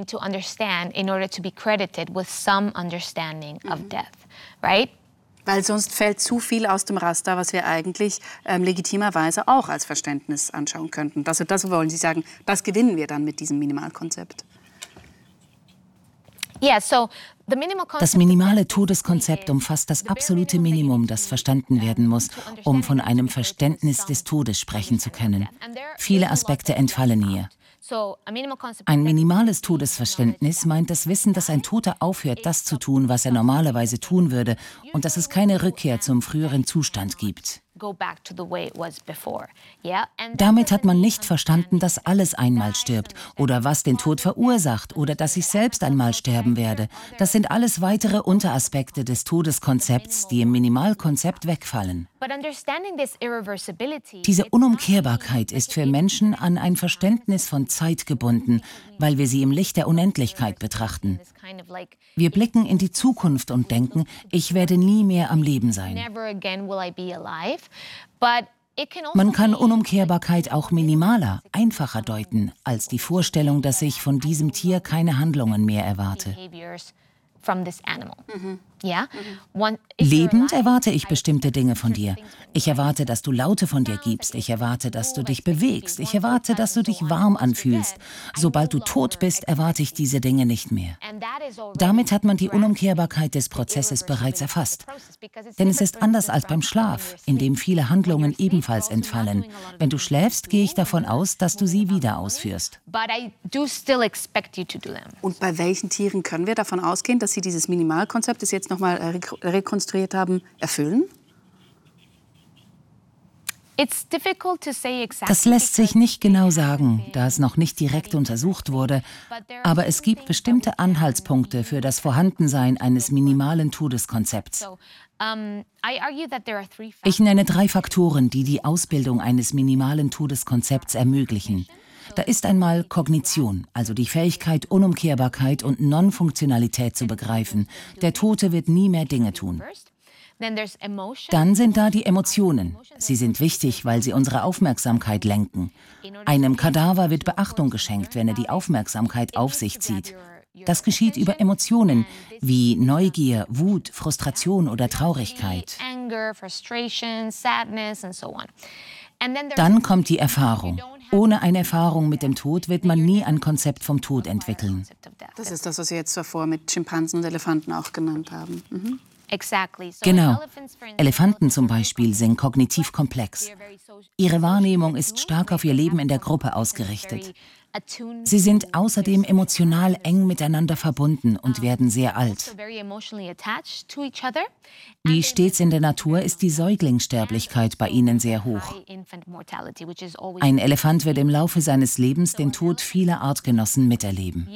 Weil sonst fällt zu viel aus dem Raster, was wir eigentlich legitimerweise auch als Verständnis anschauen könnten. Das wollen Sie sagen, das gewinnen wir dann mit diesem Minimalkonzept. Das minimale Todeskonzept umfasst das absolute Minimum, das verstanden werden muss, um von einem Verständnis des Todes sprechen zu können. Viele Aspekte entfallen hier. Ein minimales Todesverständnis meint das Wissen, dass ein Toter aufhört, das zu tun, was er normalerweise tun würde, und dass es keine Rückkehr zum früheren Zustand gibt. Damit hat man nicht verstanden, dass alles einmal stirbt oder was den Tod verursacht oder dass ich selbst einmal sterben werde. Das sind alles weitere Unteraspekte des Todeskonzepts, die im Minimalkonzept wegfallen. Diese Unumkehrbarkeit ist für Menschen an ein Verständnis von Zeit gebunden, weil wir sie im Licht der Unendlichkeit betrachten. Wir blicken in die Zukunft und denken, ich werde nie mehr am Leben sein. Man kann Unumkehrbarkeit auch minimaler, einfacher deuten, als die Vorstellung, dass ich von diesem Tier keine Handlungen mehr erwarte. Lebend erwarte ich bestimmte Dinge von dir. Ich erwarte, dass du Laute von dir gibst. Ich erwarte, dass du dich bewegst. Ich erwarte, dass du dich warm anfühlst. Sobald du tot bist, erwarte ich diese Dinge nicht mehr. Damit hat man die Unumkehrbarkeit des Prozesses bereits erfasst. Denn es ist anders als beim Schlaf, in dem viele Handlungen ebenfalls entfallen. Wenn du schläfst, gehe ich davon aus, dass du sie wieder ausführst. Und bei welchen Tieren können wir davon ausgehen, dass sie dieses Minimalkonzept, das jetzt nochmal rekonstruiert haben, erfüllen? Das lässt sich nicht genau sagen, da es noch nicht direkt untersucht wurde, aber es gibt bestimmte Anhaltspunkte für das Vorhandensein eines minimalen Todeskonzepts. Ich nenne 3 Faktoren, die die Ausbildung eines minimalen Todeskonzepts ermöglichen. Da ist einmal Kognition, also die Fähigkeit, Unumkehrbarkeit und Non-Funktionalität zu begreifen. Der Tote wird nie mehr Dinge tun. Dann sind da die Emotionen. Sie sind wichtig, weil sie unsere Aufmerksamkeit lenken. Einem Kadaver wird Beachtung geschenkt, wenn er die Aufmerksamkeit auf sich zieht. Das geschieht über Emotionen wie Neugier, Wut, Frustration oder Traurigkeit. Dann kommt die Erfahrung. Ohne eine Erfahrung mit dem Tod wird man nie ein Konzept vom Tod entwickeln. Das ist das, was Sie jetzt davor mit Schimpansen und Elefanten auch genannt haben. Mhm. Genau. Elefanten zum Beispiel sind kognitiv komplex. Ihre Wahrnehmung ist stark auf ihr Leben in der Gruppe ausgerichtet. Sie sind außerdem emotional eng miteinander verbunden und werden sehr alt. Wie stets in der Natur ist die Säuglingssterblichkeit bei ihnen sehr hoch. Ein Elefant wird im Laufe seines Lebens den Tod vieler Artgenossen miterleben.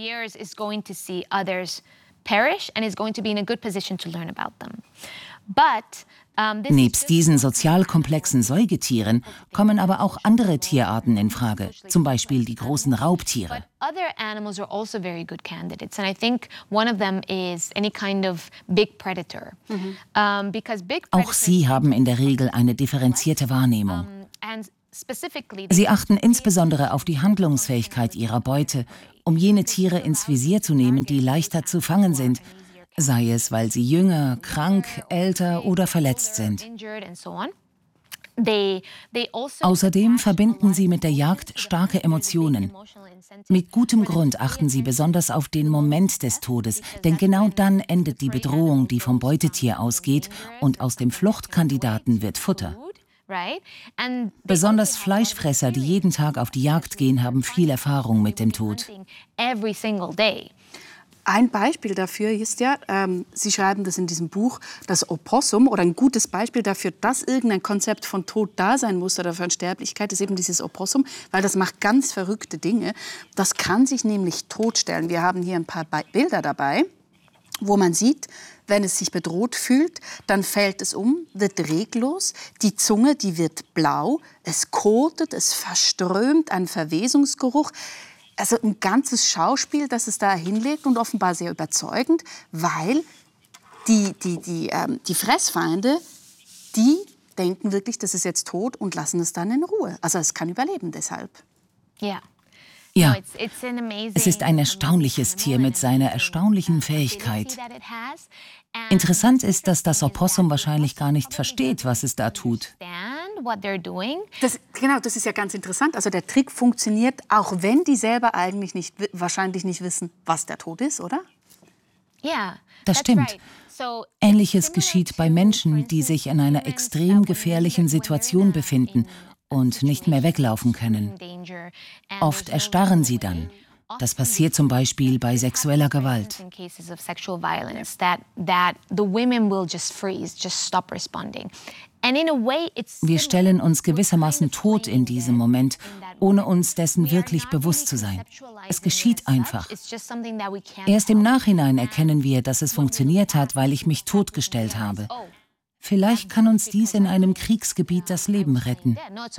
Nebst diesen sozial komplexen Säugetieren kommen aber auch andere Tierarten in Frage, zum Beispiel die großen Raubtiere. Auch sie haben in der Regel eine differenzierte Wahrnehmung. Sie achten insbesondere auf die Handlungsfähigkeit ihrer Beute, um jene Tiere ins Visier zu nehmen, die leichter zu fangen sind, sei es, weil sie jünger, krank, älter oder verletzt sind. Außerdem verbinden sie mit der Jagd starke Emotionen. Mit gutem Grund achten sie besonders auf den Moment des Todes, denn genau dann endet die Bedrohung, die vom Beutetier ausgeht, und aus dem Fluchtkandidaten wird Futter. Besonders Fleischfresser, die jeden Tag auf die Jagd gehen, haben viel Erfahrung mit dem Tod. Ein Beispiel dafür ist ja, Sie schreiben das in diesem Buch, das Opossum, oder ein gutes Beispiel dafür, dass irgendein Konzept von Tod da sein muss oder von Sterblichkeit, ist eben dieses Opossum, weil das macht ganz verrückte Dinge. Das kann sich nämlich totstellen. Wir haben hier ein paar Bilder dabei, wo man sieht, wenn es sich bedroht fühlt, dann fällt es um, wird reglos, die Zunge, die wird blau, es kotet, es verströmt, ein Verwesungsgeruch. Also ein ganzes Schauspiel, das es da hinlegt und offenbar sehr überzeugend, weil die Fressfeinde, die denken wirklich, das ist jetzt tot und lassen es dann in Ruhe. Also es kann überleben deshalb. Ja, es ist ein erstaunliches Tier mit seiner erstaunlichen Fähigkeit. Interessant ist, dass das Opossum wahrscheinlich gar nicht versteht, was es da tut. Das ist ja ganz interessant. Also der Trick funktioniert, auch wenn die selber eigentlich wahrscheinlich nicht wissen, was der Tod ist, oder? Das stimmt. Ähnliches geschieht bei Menschen, die sich in einer extrem gefährlichen Situation befinden und nicht mehr weglaufen können. Oft erstarren sie dann. Das passiert zum Beispiel bei sexueller Gewalt. Wir stellen uns gewissermaßen tot in diesem Moment, ohne uns dessen wirklich bewusst zu sein. Es geschieht einfach. Erst im Nachhinein erkennen wir, dass es funktioniert hat, weil ich mich totgestellt habe. Vielleicht kann uns dies in einem Kriegsgebiet das Leben retten.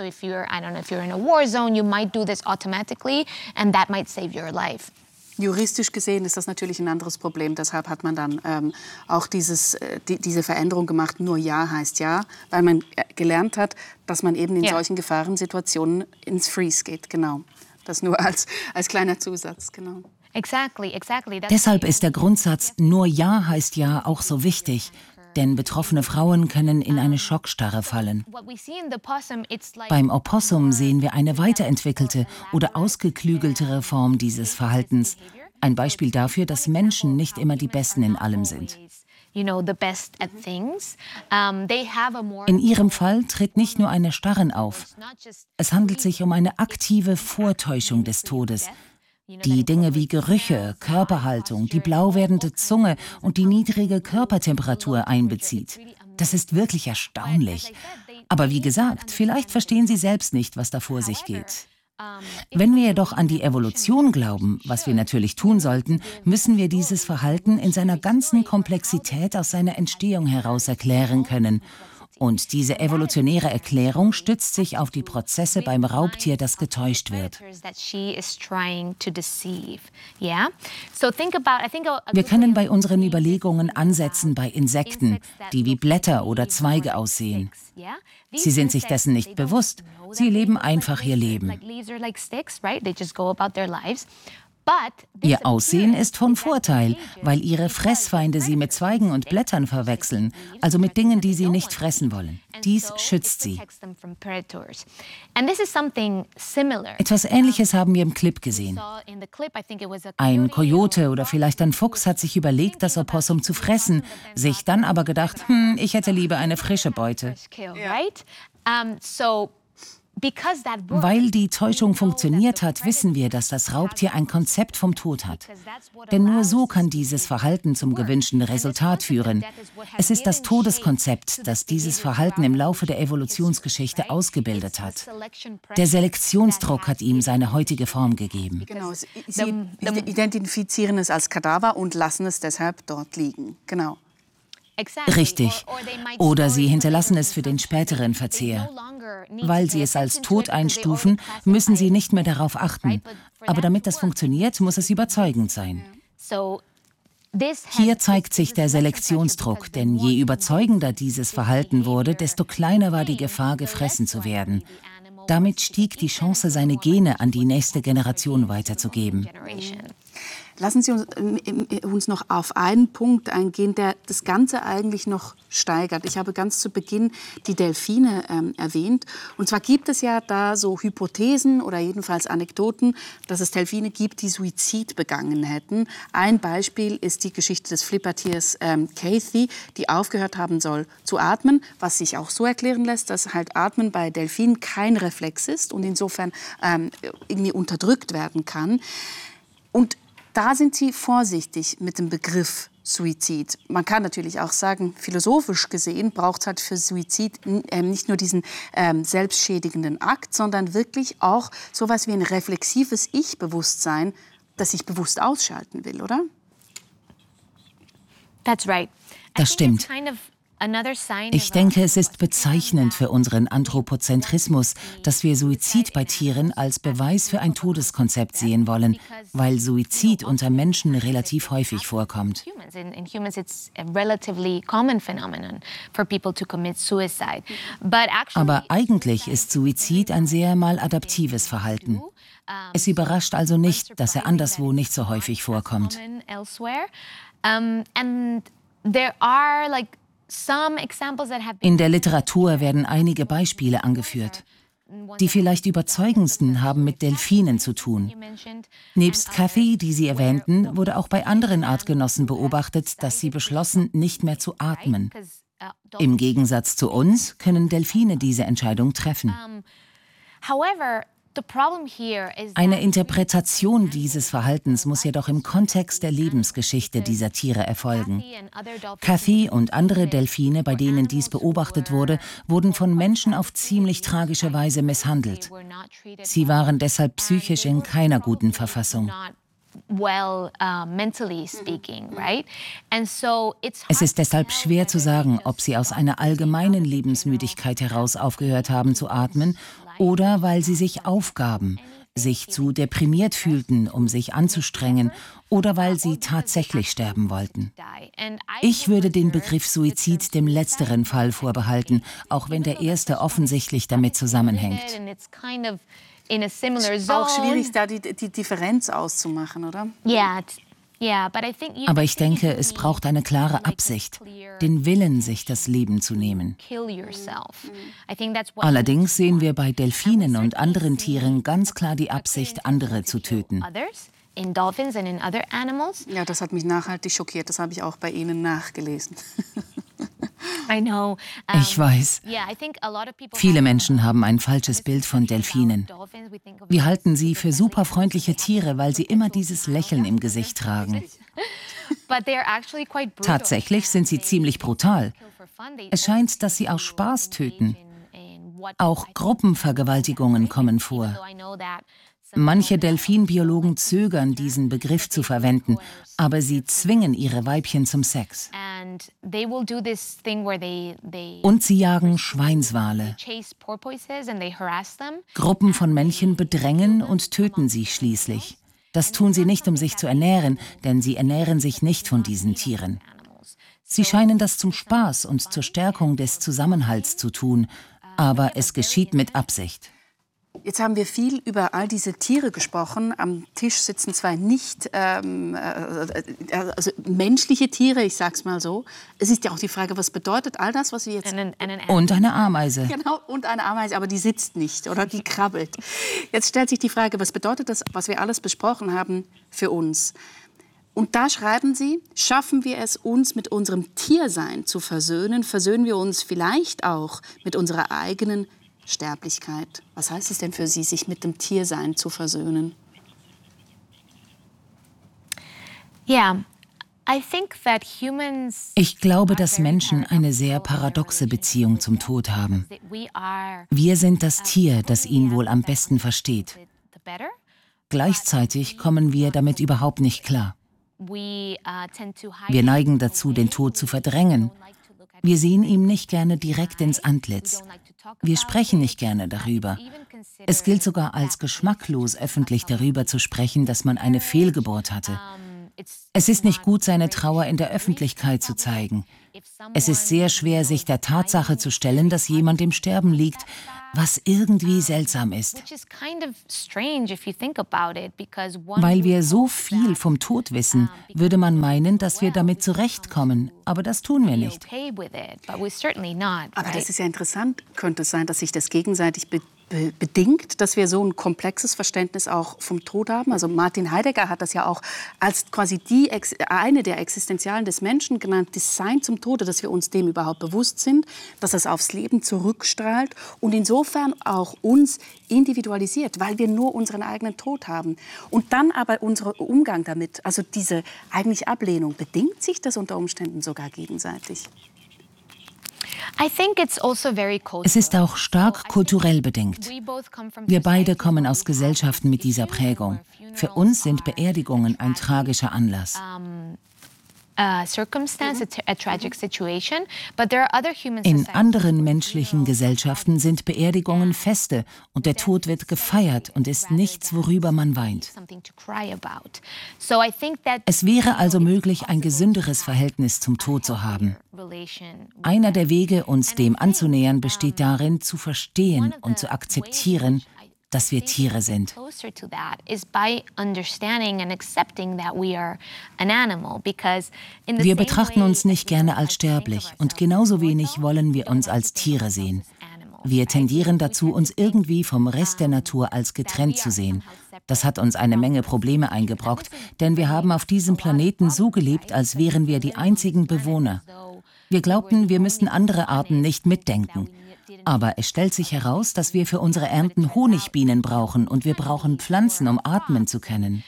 Juristisch gesehen ist das natürlich ein anderes Problem. Deshalb hat man dann auch diese Veränderung gemacht, nur Ja heißt Ja, weil man gelernt hat, dass man eben in solchen Gefahrensituationen ins Freeze geht. Genau. Das nur als kleiner Zusatz, genau. Deshalb ist der Grundsatz nur Ja heißt Ja auch so wichtig. Denn betroffene Frauen können in eine Schockstarre fallen. Beim Opossum sehen wir eine weiterentwickelte oder ausgeklügeltere Form dieses Verhaltens. Ein Beispiel dafür, dass Menschen nicht immer die Besten in allem sind. In ihrem Fall tritt nicht nur ein Erstarren auf. Es handelt sich um eine aktive Vortäuschung des Todes. Die Dinge wie Gerüche, Körperhaltung, die blau werdende Zunge und die niedrige Körpertemperatur einbezieht. Das ist wirklich erstaunlich. Aber wie gesagt, vielleicht verstehen Sie selbst nicht, was da vor sich geht. Wenn wir jedoch an die Evolution glauben, was wir natürlich tun sollten, müssen wir dieses Verhalten in seiner ganzen Komplexität aus seiner Entstehung heraus erklären können. Und diese evolutionäre Erklärung stützt sich auf die Prozesse beim Raubtier, das getäuscht wird. Wir können bei unseren Überlegungen ansetzen bei Insekten, die wie Blätter oder Zweige aussehen. Sie sind sich dessen nicht bewusst. Sie leben einfach ihr Leben. Ihr Aussehen ist von Vorteil, weil ihre Fressfeinde sie mit Zweigen und Blättern verwechseln, also mit Dingen, die sie nicht fressen wollen. Dies schützt sie. Etwas Ähnliches haben wir im Clip gesehen. Ein Kojote oder vielleicht ein Fuchs hat sich überlegt, das Opossum zu fressen, sich dann aber gedacht, ich hätte lieber eine frische Beute. Weil die Täuschung funktioniert hat, wissen wir, dass das Raubtier ein Konzept vom Tod hat. Denn nur so kann dieses Verhalten zum gewünschten Resultat führen. Es ist das Todeskonzept, das dieses Verhalten im Laufe der Evolutionsgeschichte ausgebildet hat. Der Selektionsdruck hat ihm seine heutige Form gegeben. Genau, Sie identifizieren es als Kadaver und lassen es deshalb dort liegen. Genau. Richtig. Oder sie hinterlassen es für den späteren Verzehr. Weil sie es als tot einstufen, müssen sie nicht mehr darauf achten. Aber damit das funktioniert, muss es überzeugend sein. Hier zeigt sich der Selektionsdruck, denn je überzeugender dieses Verhalten wurde, desto kleiner war die Gefahr, gefressen zu werden. Damit stieg die Chance, seine Gene an die nächste Generation weiterzugeben. Lassen Sie uns noch auf einen Punkt eingehen, der das Ganze eigentlich noch steigert. Ich habe ganz zu Beginn die Delfine erwähnt. Und zwar gibt es ja da so Hypothesen oder jedenfalls Anekdoten, dass es Delfine gibt, die Suizid begangen hätten. Ein Beispiel ist die Geschichte des Flippertiers Cathy, die aufgehört haben soll zu atmen, was sich auch so erklären lässt, dass halt Atmen bei Delfinen kein Reflex ist und insofern irgendwie unterdrückt werden kann. Und da sind Sie vorsichtig mit dem Begriff Suizid. Man kann natürlich auch sagen, philosophisch gesehen braucht es halt für Suizid nicht nur diesen selbstschädigenden Akt, sondern wirklich auch sowas wie ein reflexives Ich-Bewusstsein, das ich bewusst ausschalten will, oder? Das stimmt. Ich denke, es ist bezeichnend für unseren Anthropozentrismus, dass wir Suizid bei Tieren als Beweis für ein Todeskonzept sehen wollen, weil Suizid unter Menschen relativ häufig vorkommt. Aber eigentlich ist Suizid ein sehr maladaptives Verhalten. Es überrascht also nicht, dass er anderswo nicht so häufig vorkommt. In der Literatur werden einige Beispiele angeführt. Die vielleicht überzeugendsten haben mit Delfinen zu tun. Nebst Cathy, die Sie erwähnten, wurde auch bei anderen Artgenossen beobachtet, dass sie beschlossen, nicht mehr zu atmen. Im Gegensatz zu uns können Delfine diese Entscheidung treffen. Eine Interpretation dieses Verhaltens muss jedoch im Kontext der Lebensgeschichte dieser Tiere erfolgen. Cathy und andere Delfine, bei denen dies beobachtet wurde, wurden von Menschen auf ziemlich tragische Weise misshandelt. Sie waren deshalb psychisch in keiner guten Verfassung. Es ist deshalb schwer zu sagen, ob sie aus einer allgemeinen Lebensmüdigkeit heraus aufgehört haben zu atmen oder weil sie sich aufgaben, sich zu deprimiert fühlten, um sich anzustrengen, oder weil sie tatsächlich sterben wollten. Ich würde den Begriff Suizid dem letzteren Fall vorbehalten, auch wenn der erste offensichtlich damit zusammenhängt. Auch schwierig, da die Differenz auszumachen, oder? Aber ich denke, es braucht eine klare Absicht, den Willen, sich das Leben zu nehmen. Allerdings sehen wir bei Delfinen und anderen Tieren ganz klar die Absicht, andere zu töten. Ja, das hat mich nachhaltig schockiert. Das habe ich auch bei Ihnen nachgelesen. Ich weiß. Viele Menschen haben ein falsches Bild von Delfinen. Wir halten sie für superfreundliche Tiere, weil sie immer dieses Lächeln im Gesicht tragen. Tatsächlich sind sie ziemlich brutal. Es scheint, dass sie aus Spaß töten. Auch Gruppenvergewaltigungen kommen vor. Manche Delfinbiologen zögern, diesen Begriff zu verwenden, aber sie zwingen ihre Weibchen zum Sex. Und sie jagen Schweinswale. Gruppen von Männchen bedrängen und töten sie schließlich. Das tun sie nicht, um sich zu ernähren, denn sie ernähren sich nicht von diesen Tieren. Sie scheinen das zum Spaß und zur Stärkung des Zusammenhalts zu tun, aber es geschieht mit Absicht. Jetzt haben wir viel über all diese Tiere gesprochen. Am Tisch sitzen zwei nicht also menschliche Tiere, ich sag's mal so. Es ist ja auch die Frage, was bedeutet all das, was wir jetzt... Und eine Ameise. Genau, und eine Ameise, aber die sitzt nicht oder die krabbelt. Jetzt stellt sich die Frage, was bedeutet das, was wir alles besprochen haben, für uns? Und da schreiben Sie, schaffen wir es, uns mit unserem Tiersein zu versöhnen, versöhnen wir uns vielleicht auch mit unserer eigenen Sterblichkeit. Was heißt es denn für Sie, sich mit dem Tiersein zu versöhnen? Ich glaube, dass Menschen eine sehr paradoxe Beziehung zum Tod haben. Wir sind das Tier, das ihn wohl am besten versteht. Gleichzeitig kommen wir damit überhaupt nicht klar. Wir neigen dazu, den Tod zu verdrängen. Wir sehen ihm nicht gerne direkt ins Antlitz. Wir sprechen nicht gerne darüber. Es gilt sogar als geschmacklos, öffentlich darüber zu sprechen, dass man eine Fehlgeburt hatte. Es ist nicht gut, seine Trauer in der Öffentlichkeit zu zeigen. Es ist sehr schwer, sich der Tatsache zu stellen, dass jemand im Sterben liegt, was irgendwie seltsam ist. Weil wir so viel vom Tod wissen, würde man meinen, dass wir damit zurechtkommen. Aber das tun wir nicht. Aber das ist ja interessant. Könnte es sein, dass sich das gegenseitig bedingt, dass wir so ein komplexes Verständnis auch vom Tod haben? Also Martin Heidegger hat das ja auch als quasi eine der Existenzialen des Menschen genannt, das Sein zum Tode, dass wir uns dem überhaupt bewusst sind, dass es aufs Leben zurückstrahlt und insofern auch uns individualisiert, weil wir nur unseren eigenen Tod haben. Und dann aber unser Umgang damit, also diese eigentlich Ablehnung, bedingt sich das unter Umständen sogar gegenseitig? Es ist auch stark kulturell bedingt. Wir beide kommen aus Gesellschaften mit dieser Prägung. Für uns sind Beerdigungen ein tragischer Anlass. In anderen menschlichen Gesellschaften sind Beerdigungen Feste und der Tod wird gefeiert und ist nichts, worüber man weint. Es wäre also möglich, ein gesünderes Verhältnis zum Tod zu haben. Einer der Wege, uns dem anzunähern, besteht darin, zu verstehen und zu akzeptieren, dass wir Tiere sind. Wir betrachten uns nicht gerne als sterblich und genauso wenig wollen wir uns als Tiere sehen. Wir tendieren dazu, uns irgendwie vom Rest der Natur als getrennt zu sehen. Das hat uns eine Menge Probleme eingebrockt, denn wir haben auf diesem Planeten so gelebt, als wären wir die einzigen Bewohner. Wir glaubten, wir müssten andere Arten nicht mitdenken. Aber es stellt sich heraus, dass wir für unsere Ernten Honigbienen brauchen und wir brauchen Pflanzen, um atmen zu können.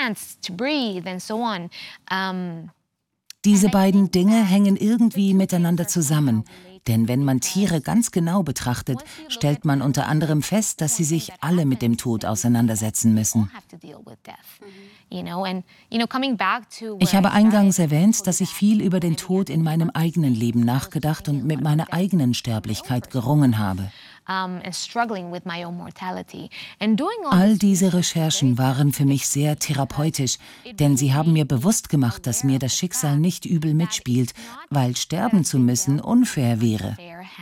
Diese beiden Dinge hängen irgendwie miteinander zusammen. Denn wenn man Tiere ganz genau betrachtet, stellt man unter anderem fest, dass sie sich alle mit dem Tod auseinandersetzen müssen. Ich habe eingangs erwähnt, dass ich viel über den Tod in meinem eigenen Leben nachgedacht und mit meiner eigenen Sterblichkeit gerungen habe. All diese Recherchen waren für mich sehr therapeutisch, denn sie haben mir bewusst gemacht, dass mir das Schicksal nicht übel mitspielt, weil sterben zu müssen unfair wäre.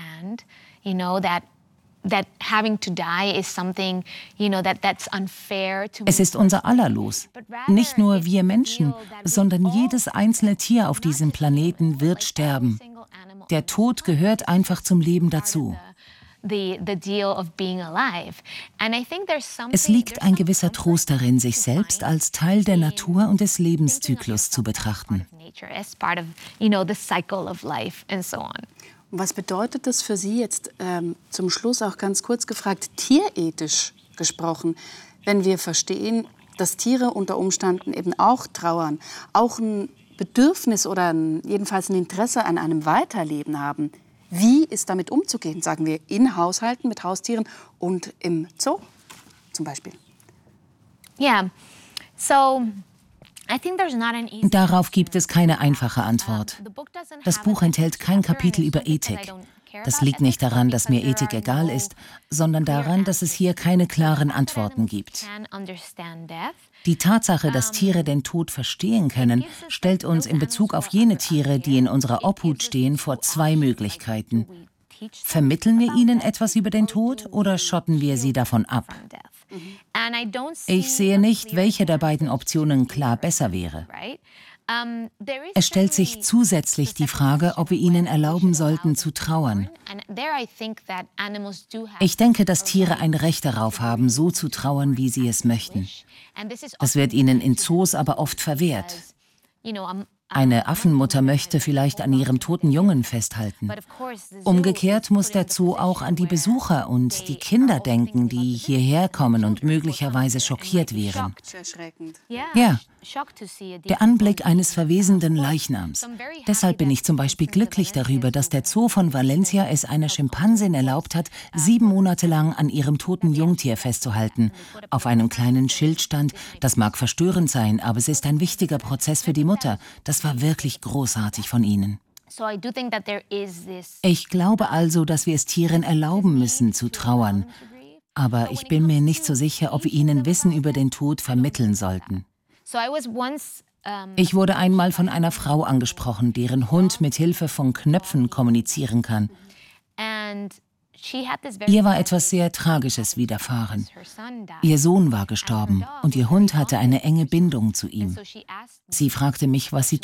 Es ist unser aller Los. Nicht nur wir Menschen, sondern jedes einzelne Tier auf diesem Planeten wird sterben. Der Tod gehört einfach zum Leben dazu. Es liegt ein gewisser Trost darin, sich selbst als Teil der Natur und des Lebenszyklus zu betrachten. Was bedeutet das für Sie jetzt zum Schluss auch ganz kurz gefragt, tierethisch gesprochen, wenn wir verstehen, dass Tiere unter Umständen eben auch trauern, auch ein Bedürfnis oder jedenfalls ein Interesse an einem Weiterleben haben? Wie ist damit umzugehen, sagen wir, in Haushalten mit Haustieren und im Zoo zum Beispiel? Darauf gibt es keine einfache Antwort. Das Buch enthält kein Kapitel über Ethik. Das liegt nicht daran, dass mir Ethik egal ist, sondern daran, dass es hier keine klaren Antworten gibt. Die Tatsache, dass Tiere den Tod verstehen können, stellt uns in Bezug auf jene Tiere, die in unserer Obhut stehen, vor zwei Möglichkeiten. Vermitteln wir ihnen etwas über den Tod oder schotten wir sie davon ab? Ich sehe nicht, welche der beiden Optionen klar besser wäre. Es stellt sich zusätzlich die Frage, ob wir ihnen erlauben sollten, zu trauern. Ich denke, dass Tiere ein Recht darauf haben, so zu trauern, wie sie es möchten. Das wird ihnen in Zoos aber oft verwehrt. Eine Affenmutter möchte vielleicht an ihrem toten Jungen festhalten. Umgekehrt muss der Zoo auch an die Besucher und die Kinder denken, die hierher kommen und möglicherweise schockiert wären. Ja, der Anblick eines verwesenden Leichnams. Deshalb bin ich zum Beispiel glücklich darüber, dass der Zoo von Valencia es einer Schimpansin erlaubt hat, 7 Monate lang an ihrem toten Jungtier festzuhalten. Auf einem kleinen Schild stand, das mag verstörend sein, aber es ist ein wichtiger Prozess für die Mutter. Das war wirklich großartig von ihnen. Ich glaube also, dass wir es Tieren erlauben müssen, zu trauern. Aber ich bin mir nicht so sicher, ob wir ihnen Wissen über den Tod vermitteln sollten. Ich wurde einmal von einer Frau angesprochen, deren Hund mit Hilfe von Knöpfen kommunizieren kann. Ihr war etwas sehr Tragisches widerfahren. Ihr Sohn war gestorben und ihr Hund hatte eine enge Bindung zu ihm. Sie fragte mich, was sie